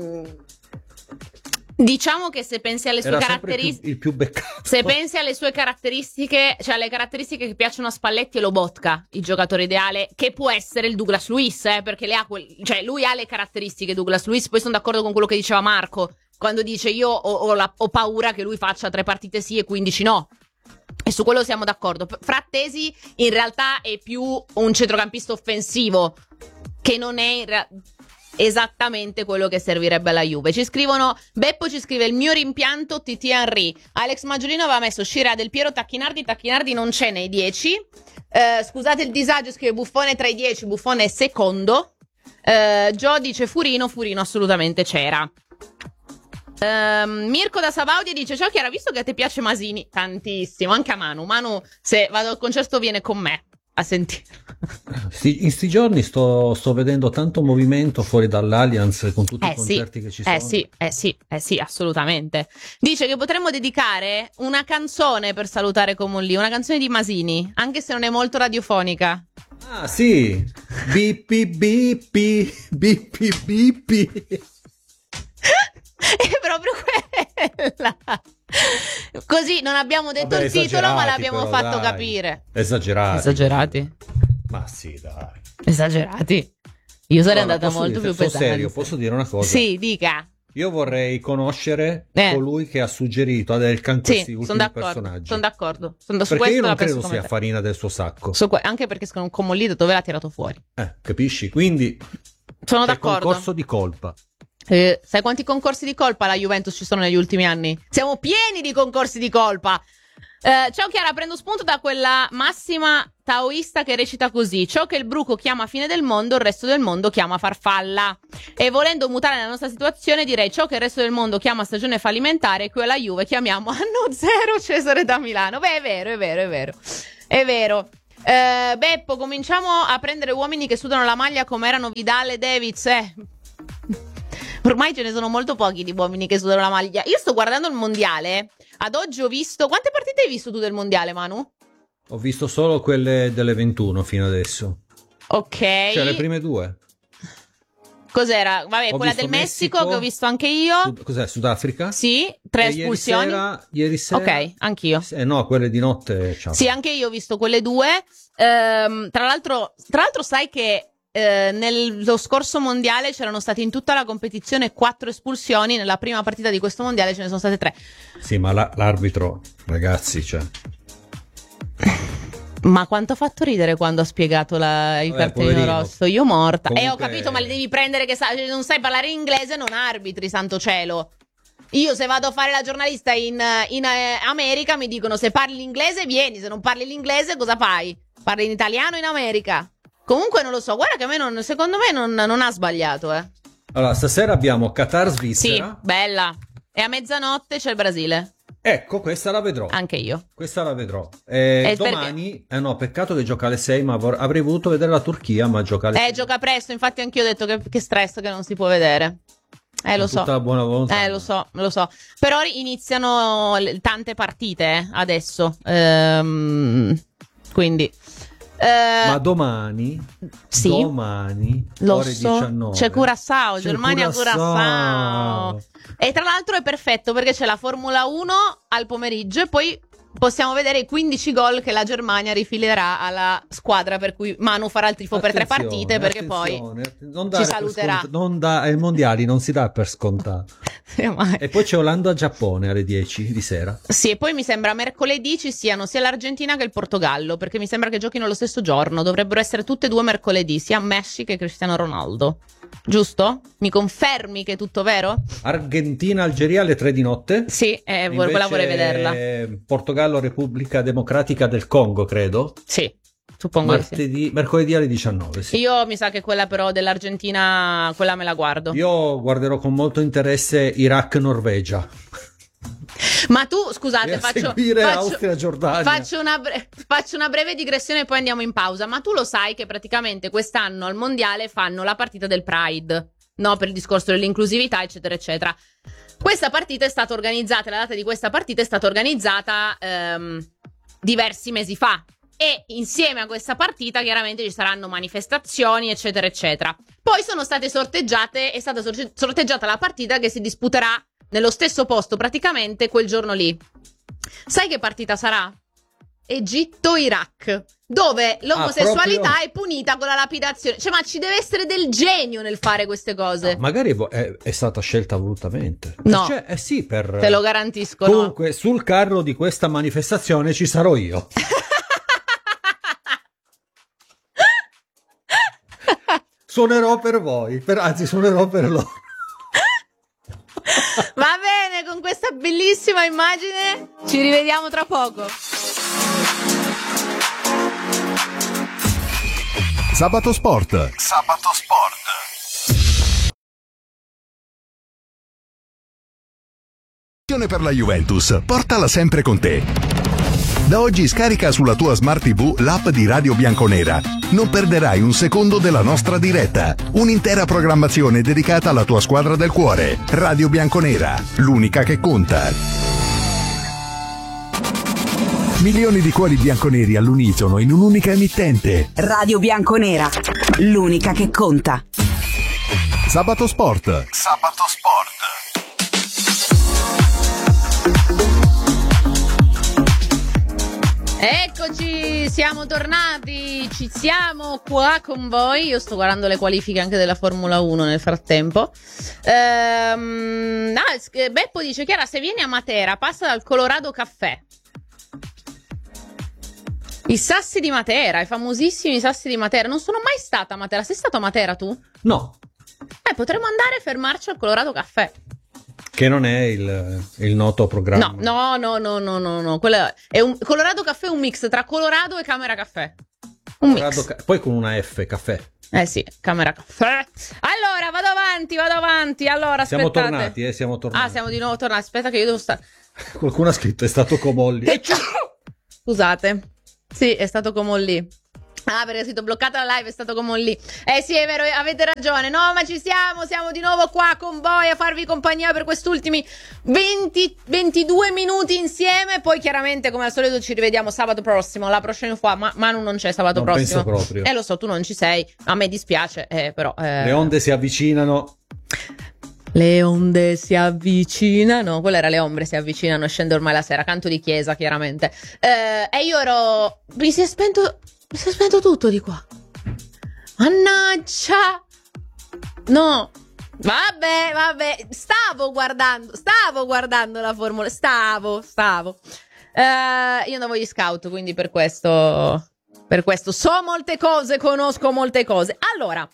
Diciamo che se pensi alle sue caratteristiche, il più beccato. Se pensi alle sue caratteristiche, cioè alle caratteristiche che piacciono a Spalletti e Lobotka, il giocatore ideale, che può essere il Douglas Luiz, perché cioè lui ha le caratteristiche Douglas Luiz. Poi sono d'accordo con quello che diceva Marco quando dice io ho paura che lui faccia 3 partite sì e 15 no. E su quello siamo d'accordo. Frattesi in realtà è più un centrocampista offensivo, che non è esattamente quello che servirebbe alla Juve. Ci scrivono, Beppo ci scrive: il mio rimpianto TT Henry. Alex Maggiolino aveva messo Scirea, Del Piero, Tacchinardi non c'è nei 10. Scusate il disagio, scrive Buffone tra i 10, Buffone è secondo. Gio dice Furino assolutamente c'era. Mirko da Sabaudia dice: ciao Chiara, visto che a te piace Masini tantissimo, anche a Manu, se vado al concerto viene con me a sentire. In sti giorni sto vedendo tanto movimento fuori dall'Allianz con tutti i concerti che ci sono. Sì, assolutamente. Dice che potremmo dedicare una canzone per salutare Comolli, una canzone di Masini, anche se non è molto radiofonica. Ah sì, bippi bippi bippi bippi. È proprio quella. Così non abbiamo detto il titolo, ma l'abbiamo fatto capire. Esagerati. Esagerati? Ma sì, dai. Esagerati. Io sarei andata molto più pesante. Serio, posso dire una cosa? Sì, dica. Io vorrei conoscere colui che ha suggerito ad Elkan questi ultimi personaggi. Sono d'accordo. Perché io non credo sia farina del suo sacco. Anche perché secondo un Comollito dove l'ha tirato fuori. Capisci? Quindi sono d'accordo. Concorso di colpa. Sai quanti concorsi di colpa la Juventus ci sono negli ultimi anni? Siamo pieni di concorsi di colpa. Ciao Chiara, prendo spunto da quella massima taoista che recita così: ciò che il bruco chiama fine del mondo, il resto del mondo chiama farfalla. E volendo mutare la nostra situazione, direi ciò che il resto del mondo chiama stagione fallimentare, qui alla Juve chiamiamo anno zero Cesare da Milano. Beh, è vero. Beppo, cominciamo a prendere uomini che sudano la maglia come erano Vidal e Davids. Ormai ce ne sono molto pochi di uomini che sudano la maglia. Io sto guardando il mondiale. Ad oggi ho visto... Quante partite hai visto tu del mondiale, Manu? Ho visto solo quelle delle 21 fino adesso. Ok. Cioè le prime 2. Cos'era? Vabbè, quella del Messico che ho visto anche io. Cos'è? Sudafrica? Sì, 3 espulsioni. Ieri sera. Ok, anch'io. No, quelle di notte. Ciao. Sì, anche io ho visto quelle 2. Tra l'altro sai che nello scorso mondiale c'erano state in tutta la competizione 4 espulsioni. Nella prima partita di questo mondiale ce ne sono state 3. Sì, ma l'arbitro, ragazzi, cioè. Ma quanto ha fatto ridere quando ha spiegato il cartellino rosso? Io morta. Comunque... ho capito, ma li devi prendere che non sai parlare inglese, non arbitri, santo cielo. Io se vado a fare la giornalista in America mi dicono: se parli l'inglese vieni, se non parli l'inglese cosa fai? Parli in italiano in America. Comunque non lo so, guarda che secondo me non ha sbagliato. Allora, stasera abbiamo Qatar-Svizzera. Sì, bella. E a mezzanotte c'è il Brasile. Ecco, questa la vedrò. Anche io. Questa la vedrò. Domani, no, peccato che gioca alle 6, ma avrei voluto vedere la Turchia, ma gioca alle 6. Gioca presto, infatti anch'io ho detto che stress che non si può vedere. Lo so. Tutta la buona volontà. Lo so. Però iniziano tante partite adesso. Quindi... ma domani, sì, lo ore so, 19 c'è Curaçao, Germania-Curaçao. E tra l'altro è perfetto perché c'è la Formula 1 al pomeriggio e poi possiamo vedere i 15 gol che la Germania rifilerà alla squadra per cui Manu farà il tifo per 3 partite perché poi ci saluterà. Ai mondiali non si dà per scontato. E poi c'è Olanda-Giappone alle 10 di sera. Sì, e poi mi sembra mercoledì ci siano sia l'Argentina che il Portogallo, perché mi sembra che giochino lo stesso giorno. Dovrebbero essere tutte e 2 mercoledì, sia Messi che Cristiano Ronaldo. Giusto? Mi confermi che è tutto vero? Argentina-Algeria alle 3 di notte. Sì, quella vorrei vederla. Portogallo-Repubblica Democratica del Congo, credo. Sì. Suppongo sì. Mercoledì alle 19. Sì. Io mi sa che quella però dell'Argentina, quella me la guardo. Io guarderò con molto interesse Iraq-Norvegia. Ma tu, scusate, Austria-Giordania. Faccio una breve digressione e poi andiamo in pausa. Ma tu lo sai che praticamente quest'anno al mondiale fanno la partita del Pride, no? Per il discorso dell'inclusività, eccetera, eccetera. Questa partita è stata organizzata, la data di questa partita è stata organizzata diversi mesi fa. E insieme a questa partita chiaramente ci saranno manifestazioni eccetera eccetera. Poi è stata sorteggiata la partita che si disputerà nello stesso posto praticamente quel giorno lì. Sai che partita sarà? Egitto-Iraq, dove l'omosessualità è punita con la lapidazione. Cioè, ma ci deve essere del genio nel fare queste cose. No, magari è stata scelta volutamente. No, sì, te lo garantisco. Comunque, sul carro di questa manifestazione ci sarò io. Suonerò per voi, anzi suonerò per loro. Va bene, con questa bellissima immagine ci rivediamo tra poco. Sabato Sport. Per la Juventus, portala sempre con te. Da oggi scarica sulla tua Smart TV l'app di Radio Bianconera. Non perderai un secondo della nostra diretta. Un'intera programmazione dedicata alla tua squadra del cuore. Radio Bianconera, l'unica che conta. Milioni di cuori bianconeri all'unisono in un'unica emittente. Radio Bianconera, l'unica che conta. Sabato Sport. Eccoci, siamo tornati, ci siamo qua con voi. Io sto guardando le qualifiche anche della Formula 1 nel frattempo. Beppo dice: Chiara, se vieni a Matera passa dal Colorado Caffè. I sassi di Matera, i famosissimi sassi di Matera. Non sono mai stata a Matera. Sei stato a Matera tu? No. Potremmo andare e fermarci al Colorado Caffè. Che non è il noto programma. No. Quello è Colorado Caffè è un mix tra Colorado e Camera Caffè. Un mix. Poi con una F, caffè. Sì, Camera Caffè. Allora, vado avanti. Allora, siamo aspettate. Siamo tornati. Ah, siamo di nuovo tornati. Aspetta che io devo stare. Qualcuno ha scritto: è stato Comolli. Scusate. Sì, è stato Comolli. Ah, perché è stato bloccata la live, è stato Comolli. Sì, è vero, avete ragione. No, ma ci siamo di nuovo qua con voi a farvi compagnia per quest'ultimi 22 minuti insieme. Poi chiaramente, come al solito, ci rivediamo sabato prossimo. La prossima qua, Manu non c'è sabato prossimo. Penso proprio. Lo so, tu non ci sei. A me dispiace, però. Le onde si avvicinano. Le onde si avvicinano. Quella era Le ombre si avvicinano. Scende ormai la sera. Canto di chiesa, chiaramente. E io ero. Mi si è spento tutto di qua. Mannaggia. No. Vabbè. Stavo guardando la formula. Stavo. Io andavo agli scout, quindi per questo so molte cose, conosco molte cose. Allora,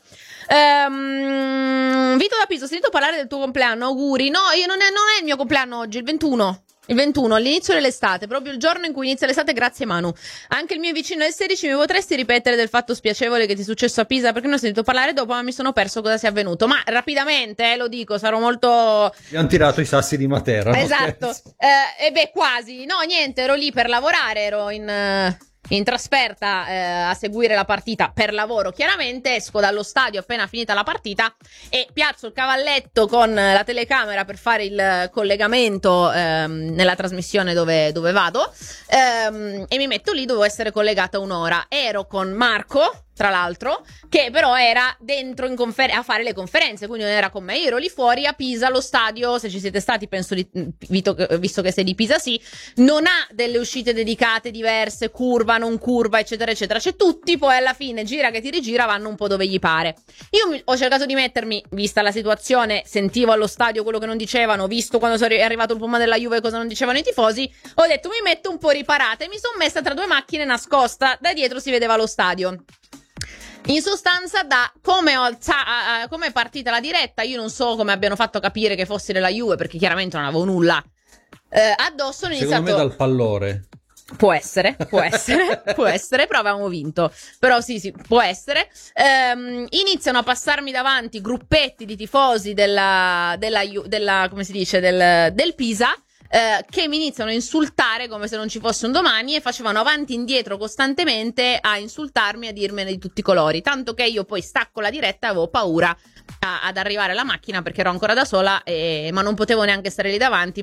Vito da Pisa, ho sentito parlare del tuo compleanno, auguri. No, non è il mio compleanno oggi, il 21, all'inizio dell'estate, proprio il giorno in cui inizia l'estate, grazie Manu. Anche il mio vicino è il 16, mi potresti ripetere del fatto spiacevole che ti è successo a Pisa? Perché non ho sentito parlare dopo, ma mi sono perso cosa sia avvenuto. Ma rapidamente, lo dico, sarò molto... Mi hanno tirato i sassi di Matera. Esatto, quasi. No, niente, ero lì per lavorare, ero in trasferta a seguire la partita per lavoro, chiaramente. Esco dallo stadio appena finita la partita e piazzo il cavalletto con la telecamera per fare il collegamento nella trasmissione dove vado, e mi metto lì, dovevo essere collegata un'ora. Ero con Marco, tra l'altro, che però era dentro a fare le conferenze, quindi non era con me. Io ero lì fuori a Pisa, allo stadio, se ci siete stati, penso visto che sei di Pisa, sì, non ha delle uscite dedicate diverse, curva, non curva, eccetera, eccetera. C'è tutti, poi alla fine, gira che ti rigira, vanno un po' dove gli pare. Io ho cercato di mettermi, vista la situazione, sentivo allo stadio quello che non dicevano, visto quando è arrivato il pullman della Juve cosa non dicevano i tifosi, ho detto mi metto un po' riparata e mi sono messa tra due macchine nascosta, da dietro si vedeva lo stadio. In sostanza, da come è partita la diretta, io non so come abbiano fatto a capire che fossi della Juve, perché chiaramente non avevo nulla addosso. Ho iniziato... Secondo me dal pallore. Può essere, però avevamo vinto. Però sì, può essere. Iniziano a passarmi davanti gruppetti di tifosi della come si dice, del Pisa, che mi iniziano a insultare come se non ci fosse un domani e facevano avanti e indietro costantemente a insultarmi, a dirmene di tutti i colori, tanto che io poi stacco la diretta e avevo paura ad arrivare alla macchina perché ero ancora da sola, ma non potevo neanche stare lì davanti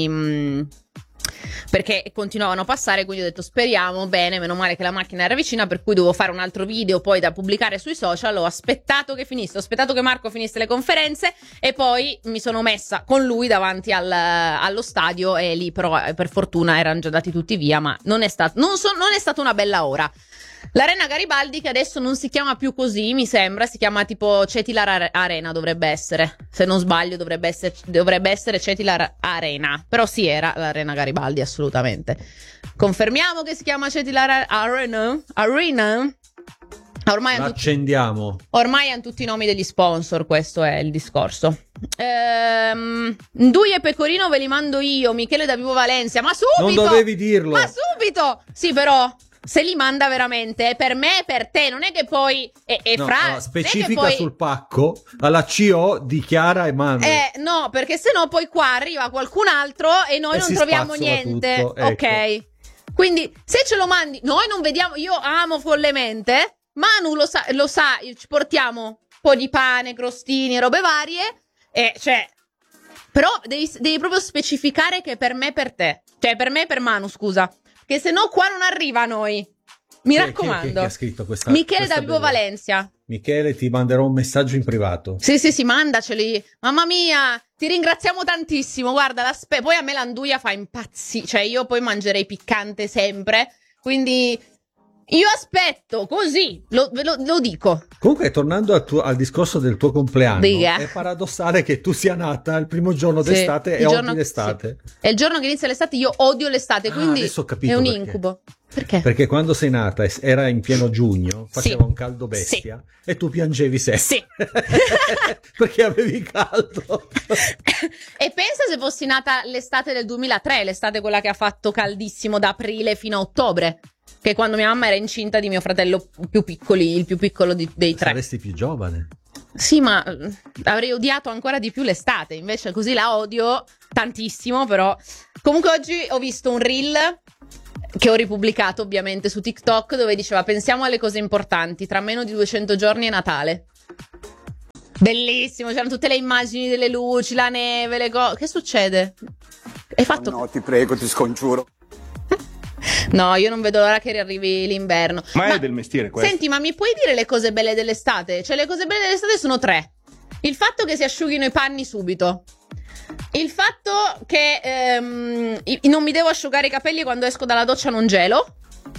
perché continuavano a passare, quindi ho detto speriamo bene, meno male che la macchina era vicina, per cui dovevo fare un altro video poi da pubblicare sui social. Ho aspettato che finisse, ho aspettato che Marco finisse le conferenze e poi mi sono messa con lui davanti allo stadio, e lì però per fortuna erano già andati tutti via, ma non è stata una bella ora. L'Arena Garibaldi, che adesso non si chiama più così, mi sembra, si chiama tipo Cetilar Arena, dovrebbe essere, se non sbaglio dovrebbe essere Cetilar Arena, però sì, era l'Arena Garibaldi, assolutamente. Confermiamo che si chiama Cetilar Arena? Accendiamo. Ormai hanno tutti i nomi degli sponsor, questo è il discorso. Ndui e Pecorino ve li mando io, Michele da Vivo Valencia, ma subito! Non dovevi dirlo! Ma subito! Sì, però... se li manda veramente per me e per te, non è che poi specifica poi... sul pacco alla CO di Chiara e Manu. No, perché sennò poi qua arriva qualcun altro e noi non troviamo niente. Tutto, ecco. Ok. Quindi se ce lo mandi, noi non vediamo, io amo follemente, Manu lo sa, ci portiamo un po' di pane, crostini, robe varie, però devi proprio specificare che è per me e per te. Cioè per me e per Manu, scusa. Che se no qua non arriva a noi. Mi raccomando. Chi ha scritto questa? Michele da Vivo Valencia. Michele, ti manderò un messaggio in privato. Sì, mandaceli. Mamma mia, ti ringraziamo tantissimo. Guarda, poi a me l'anduia fa impazzire. Cioè io poi mangerei piccante sempre. Quindi io aspetto, così, lo dico. Comunque, tornando al discorso del tuo compleanno, Dica. è paradossale che tu sia nata il primo giorno Sì, d'estate il e giorno- odi l'estate. sì. È il giorno che inizia l'estate, io odio l'estate, quindi adesso ho capito è un perché. incubo. Perché? Perché quando sei nata era in pieno giugno, faceva Sì. un caldo bestia e tu piangevi sempre. Sì. Perché avevi caldo. E pensa se fossi nata l'estate del 2003, l'estate quella che ha fatto caldissimo da aprile fino a ottobre, che è quando mia mamma era incinta di mio fratello più piccoli, il più piccolo dei tre. Saresti più giovane. Sì, ma avrei odiato ancora di più l'estate, invece così la odio tantissimo, però. Comunque oggi ho visto un reel che ho ripubblicato ovviamente su TikTok, dove diceva: pensiamo alle cose importanti, tra meno di 200 giorni è Natale. Bellissimo, c'erano tutte le immagini delle luci, la neve, le cose. Che succede? Hai fatto... No, ti prego, ti scongiuro. No, io non vedo l'ora che arrivi l'inverno. Ma è del mestiere questo. Senti, ma mi puoi dire le cose belle dell'estate? Cioè, le cose belle dell'estate sono 3. Il fatto che si asciughino i panni subito. Il fatto che non mi devo asciugare i capelli quando esco dalla doccia, non gelo.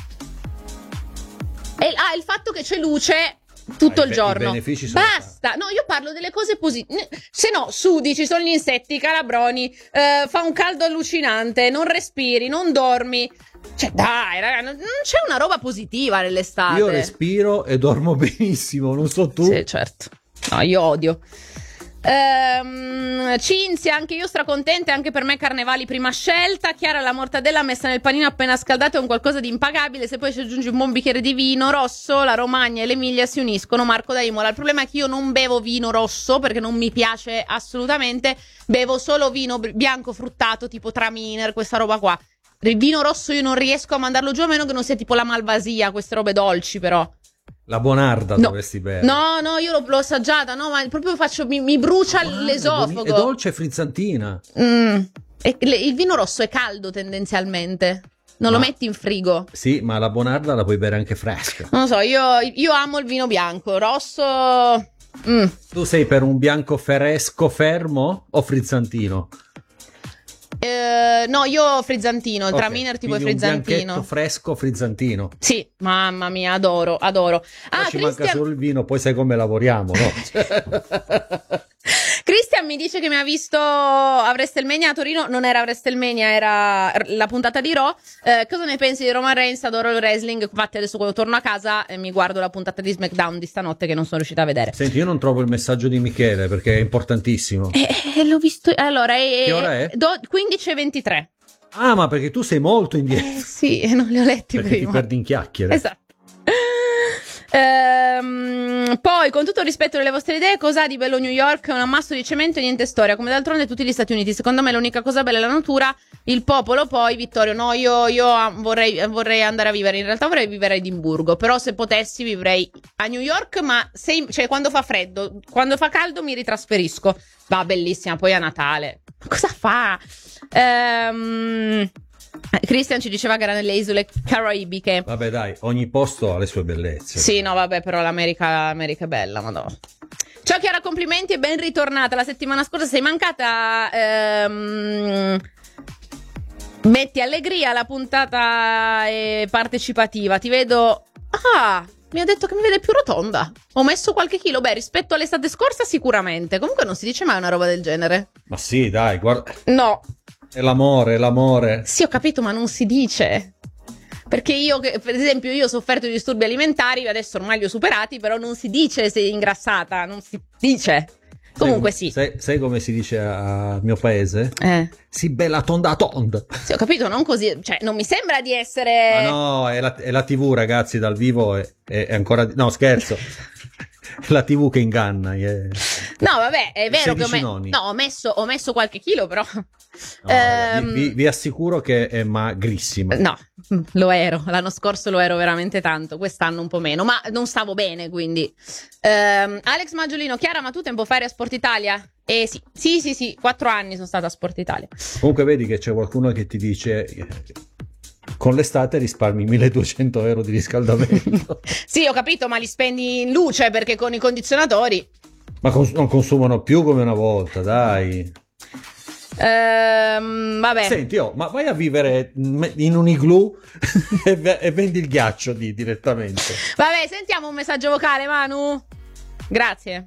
E il fatto che c'è luce tutto il giorno. I benefici sono Basta. No, io parlo delle cose positive. Se no, sudi, ci sono gli insetti, i calabroni, fa un caldo allucinante, non respiri, non dormi. Cioè, dai, raga, non c'è una roba positiva nell'estate. Io respiro e dormo benissimo, non so tu. Sì, certo. No, io odio. Cinzia, anche io stracontenta, anche per me carnevali prima scelta. Chiara, la mortadella messa nel panino appena scaldato è un qualcosa di impagabile. Se poi ci aggiungi un buon bicchiere di vino rosso, la Romagna e l'Emilia si uniscono. Marco da Imola. Il problema è che io non bevo vino rosso perché non mi piace assolutamente. Bevo solo vino bianco fruttato, tipo Traminer, questa roba qua. Il vino rosso io non riesco a mandarlo giù, a meno che non sia tipo la Malvasia, queste robe dolci però. La Bonarda No. dovresti bere. No, io l'ho assaggiata, no, ma proprio mi brucia l'esofago. È dolce e frizzantina. Il vino rosso è caldo tendenzialmente. Non lo metti in frigo. Sì, ma la Bonarda la puoi bere anche fresca. Non lo so, io amo il vino bianco. Rosso. Tu sei per un bianco fresco fermo o frizzantino? No, io frizzantino, il Ok, Traminer tipo il quindi un frizzantino. bianchetto fresco frizzantino. Sì, mamma mia, adoro. Poi ci manca solo il vino, poi sai come lavoriamo, no? Christian mi dice che mi ha visto a WrestleMania a Torino. Non era WrestleMania, era la puntata di Raw. Cosa ne pensi di Roman Reigns? Adoro il wrestling. Infatti adesso quando torno a casa mi guardo la puntata di SmackDown di stanotte che non sono riuscita a vedere. Senti, io non trovo il messaggio di Michele perché è importantissimo. L'ho visto. Allora, Che ora è? 15:23. Ah, ma perché tu sei molto indietro. Sì, non li ho letti Perché prima. ti perdi in chiacchiere. Esatto. Poi, con tutto il rispetto delle vostre idee, cosa ha di bello New York? È un ammasso di cemento e niente storia, come d'altronde tutti gli Stati Uniti. Secondo me l'unica cosa bella è la natura, il popolo. Poi Vittorio, no, io vorrei andare a vivere, in realtà vorrei vivere a Edimburgo, però se potessi vivrei a New York, ma cioè quando fa freddo, quando fa caldo mi ritrasferisco. Va, bellissima, poi a Natale. Cosa fa? Christian ci diceva che era nelle isole caraibiche. Vabbè, dai, ogni posto ha le sue bellezze. Sì, no, vabbè, però l'America è bella, madonna. Ciao Chiara, complimenti e ben ritornata. La settimana scorsa sei mancata. Metti allegria, la puntata è partecipativa. Ti vedo. Ah, mi ha detto che mi vede più rotonda. Ho messo qualche chilo. Beh, rispetto all'estate scorsa sicuramente. Comunque non si dice mai una roba del genere. Ma sì, dai, guarda. No. È l'amore. Sì, ho capito, ma non si dice. Perché io, per esempio, io ho sofferto di disturbi alimentari, adesso ormai li ho superati, però non si dice sei ingrassata, non si dice. Comunque sì. Sai come si dice al mio paese? Si bella tonda tonda. Sì, ho capito, non così, cioè non mi sembra di essere... Ma no, è la TV, ragazzi, dal vivo è ancora... No, scherzo. La TV che inganna. No, vabbè, è vero che ho messo qualche chilo, però... No, vi assicuro che è magrissima. No, lo ero. L'anno scorso lo ero veramente tanto. Quest'anno un po' meno. Ma non stavo bene, quindi. Alex Maggiolino, Chiara, ma tu tempo fa eri a Sport Italia? Sì. 4 anni sono stata a Sport Italia. Comunque vedi che c'è qualcuno che ti dice... Con l'estate risparmi 1.200 euro di riscaldamento. Sì, ho capito, ma li spendi in luce perché con i condizionatori. Ma non consumano più come una volta, dai. Vabbè. Senti, ma vai a vivere in un igloo e vendi il ghiaccio direttamente. Vabbè, sentiamo un messaggio vocale, Manu. Grazie.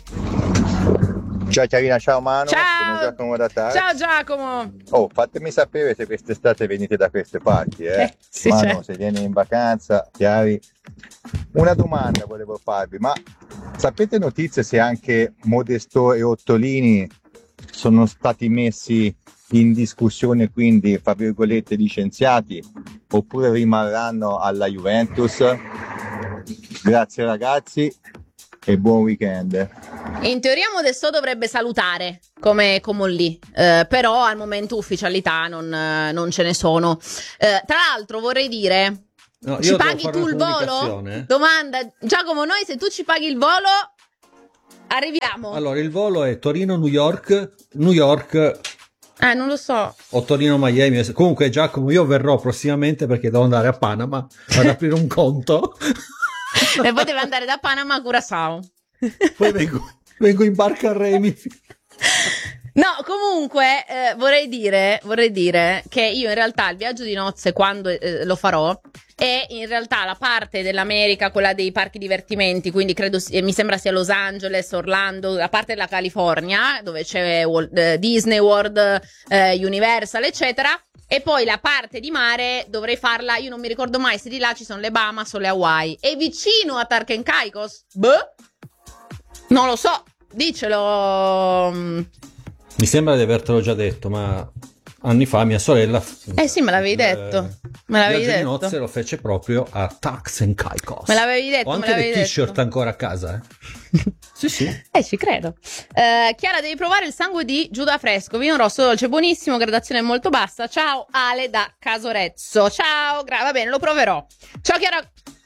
Ciao Chiarina, ciao Manu, Ciao. sono Giacomo da Taz. Ciao Giacomo. Oh, fatemi sapere se quest'estate venite da queste parti, sì, Manu, certo. se vieni in vacanza, Chiari. Una domanda volevo farvi, ma sapete notizie se anche Modesto e Ottolini sono stati messi in discussione, quindi, fra virgolette, licenziati, oppure rimarranno alla Juventus? Grazie ragazzi e buon weekend. In teoria Modesto dovrebbe salutare come Comolli, però al momento ufficialità non ce ne sono. Tra l'altro vorrei dire, No, ci io devo paghi fare tu una il volo? comunicazione. Domanda, Giacomo, noi se tu ci paghi il volo arriviamo. Allora, il volo è Torino-New York, New York Non lo so. o Torino-Miami. Comunque, Giacomo, io verrò prossimamente perché devo andare a Panama ad aprire un conto. E poi deve andare da Panama a Curaçao. Poi vengo in barca a remi. No, comunque vorrei dire che io in realtà il viaggio di nozze, quando lo farò, è in realtà la parte dell'America, quella dei parchi divertimenti, quindi mi sembra sia Los Angeles, Orlando, la parte della California, dove c'è Disney World, Universal, eccetera. E poi la parte di mare dovrei farla, io non mi ricordo mai se di là ci sono le Bahamas o le Hawaii. E vicino a Turks and Caicos? Boh, non lo so, dicelo. Mi sembra di avertelo già detto, ma anni fa mia sorella... Sì, me l'avevi detto. Me l'avevi viaggio di detto. nozze lo fece proprio a Turks and Caicos. Me l'avevi detto. Ho anche le t-shirt ancora a casa, Sì, sì. Ci credo. Chiara, devi provare il sangue di Giuda fresco, vino rosso dolce, buonissimo, gradazione molto bassa. Ciao Ale da Casorezzo. Ciao, va bene, lo proverò. Ciao Chiara.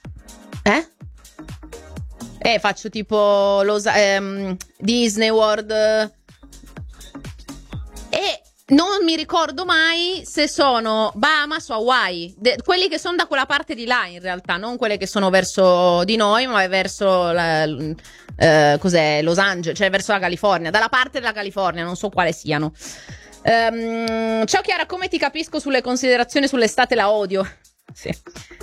Faccio tipo Disney World. E non mi ricordo mai se sono Bahamas o Hawaii, quelli che sono da quella parte di là in realtà, non quelle che sono verso di noi, ma verso cos'è, Los Angeles, cioè verso la California, dalla parte della California, non so quale siano. Ciao Chiara, come ti capisco sulle considerazioni sull'estate, la odio. Sì.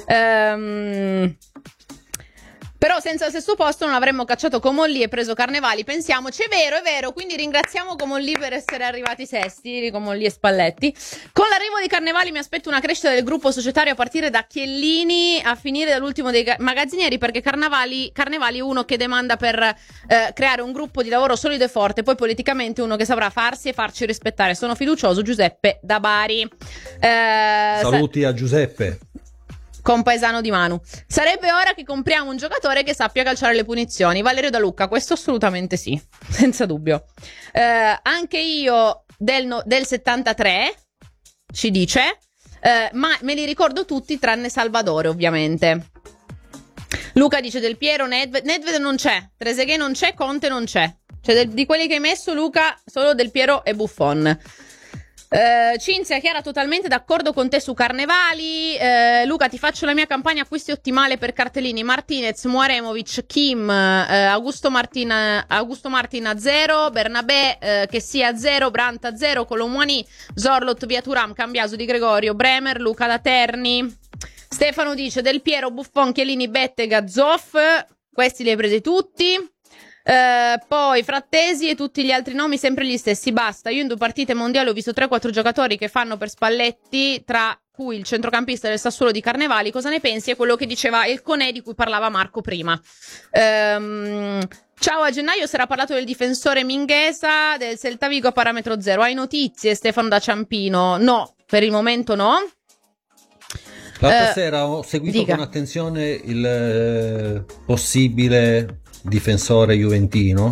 Però senza il sesto posto non avremmo cacciato Comolli e preso Carnevali, pensiamoci, è vero, quindi ringraziamo Comolli per essere arrivati sesti, Comolli e Spalletti. Con l'arrivo di Carnevali mi aspetto una crescita del gruppo societario a partire da Chiellini a finire dall'ultimo dei magazzinieri, perché Carnevali è uno che demanda per creare un gruppo di lavoro solido e forte, poi politicamente uno che saprà farsi e farci rispettare. Sono fiducioso, Giuseppe da Bari. Saluti a Giuseppe. Compaesano di Manu. Sarebbe ora che compriamo un giocatore che sappia calciare le punizioni. Valerio Da Lucca, questo assolutamente sì, senza dubbio. Anche io del 73, ci dice, ma me li ricordo tutti tranne Salvadore, ovviamente. Luca dice Del Piero, Nedved non c'è, Trezeguet non c'è, Conte non c'è. Cioè di quelli che hai messo, Luca, solo Del Piero e Buffon. Cinzia, Chiara, totalmente d'accordo con te su Carnevali. Luca, ti faccio la mia campagna acquisti ottimale per cartellini: Martinez, Muaremovic, Kim, Augusto Martin a 0, Bernabé che sia a 0, Brandt a 0, Colomwani, Zorlot, via Turam, Cambiaso, Di Gregorio, Bremer, Luca da Terni. Stefano dice Del Piero, Buffon, Chiellini, Bettega, Zoff. Questi li hai presi tutti. Poi Frattesi e tutti gli altri nomi sempre gli stessi, basta. Io in 2 partite mondiali ho visto 3-4 giocatori che fanno per Spalletti, tra cui il centrocampista del Sassuolo di Carnevali. Cosa ne pensi? È quello che diceva il Conè di cui parlava Marco prima. Ciao, a gennaio si era parlato del difensore Minghesa del Celta Vigo a parametro 0. Hai notizie, Stefano da Ciampino? No, per il momento no. L'altra sera ho seguito dica. con attenzione il possibile difensore juventino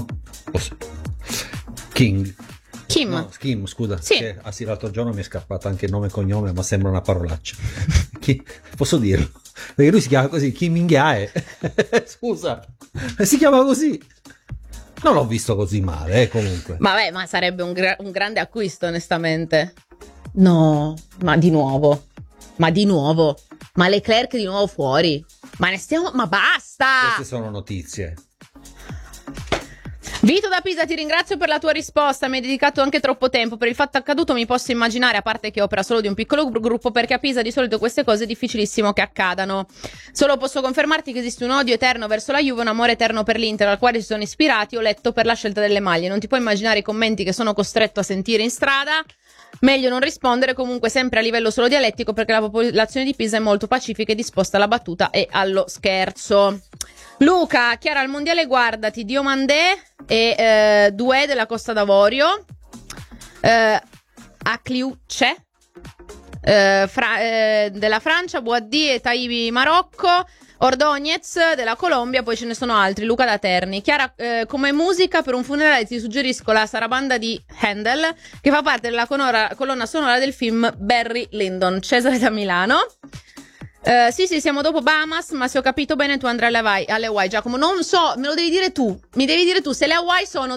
Kim, scusa. Sì. Sì, l'altro giorno mi è scappato anche il nome e cognome, ma sembra una parolaccia. Posso dirlo? Perché lui si chiama così, Kim Min-jae. Scusa, si chiama così. Non l'ho visto così male, comunque. Vabbè, ma sarebbe un grande acquisto, onestamente. No, ma di nuovo. Ma Leclerc di nuovo fuori. Ma basta! Queste sono notizie. Vito da Pisa, ti ringrazio per la tua risposta, mi hai dedicato anche troppo tempo. Per il fatto accaduto mi posso immaginare, a parte che opera solo di un piccolo gruppo, perché a Pisa di solito queste cose è difficilissimo che accadano. Solo posso confermarti che esiste un odio eterno verso la Juve, un amore eterno per l'Inter, al quale si sono ispirati, ho letto, per la scelta delle maglie. Non ti puoi immaginare i commenti che sono costretto a sentire in strada. Meglio non rispondere, comunque sempre a livello solo dialettico, perché la popolazione di Pisa è molto pacifica e disposta alla battuta e allo scherzo. Luca, Chiara, al mondiale guardati Diomandé e Doué della Costa d'Avorio, Akliouche della Francia, Boaddi e Taibi Marocco, Ordóñez della Colombia, poi ce ne sono altri. Luca da Terni. Chiara, come musica per un funerale ti suggerisco la sarabanda di Handel, che fa parte della colonna sonora del film Barry Lyndon. Cesare da Milano. Sì, siamo dopo Bahamas, ma se ho capito bene tu andrai alle Hawaii. Giacomo, non so, me lo devi dire tu. Mi devi dire tu se le Hawaii sono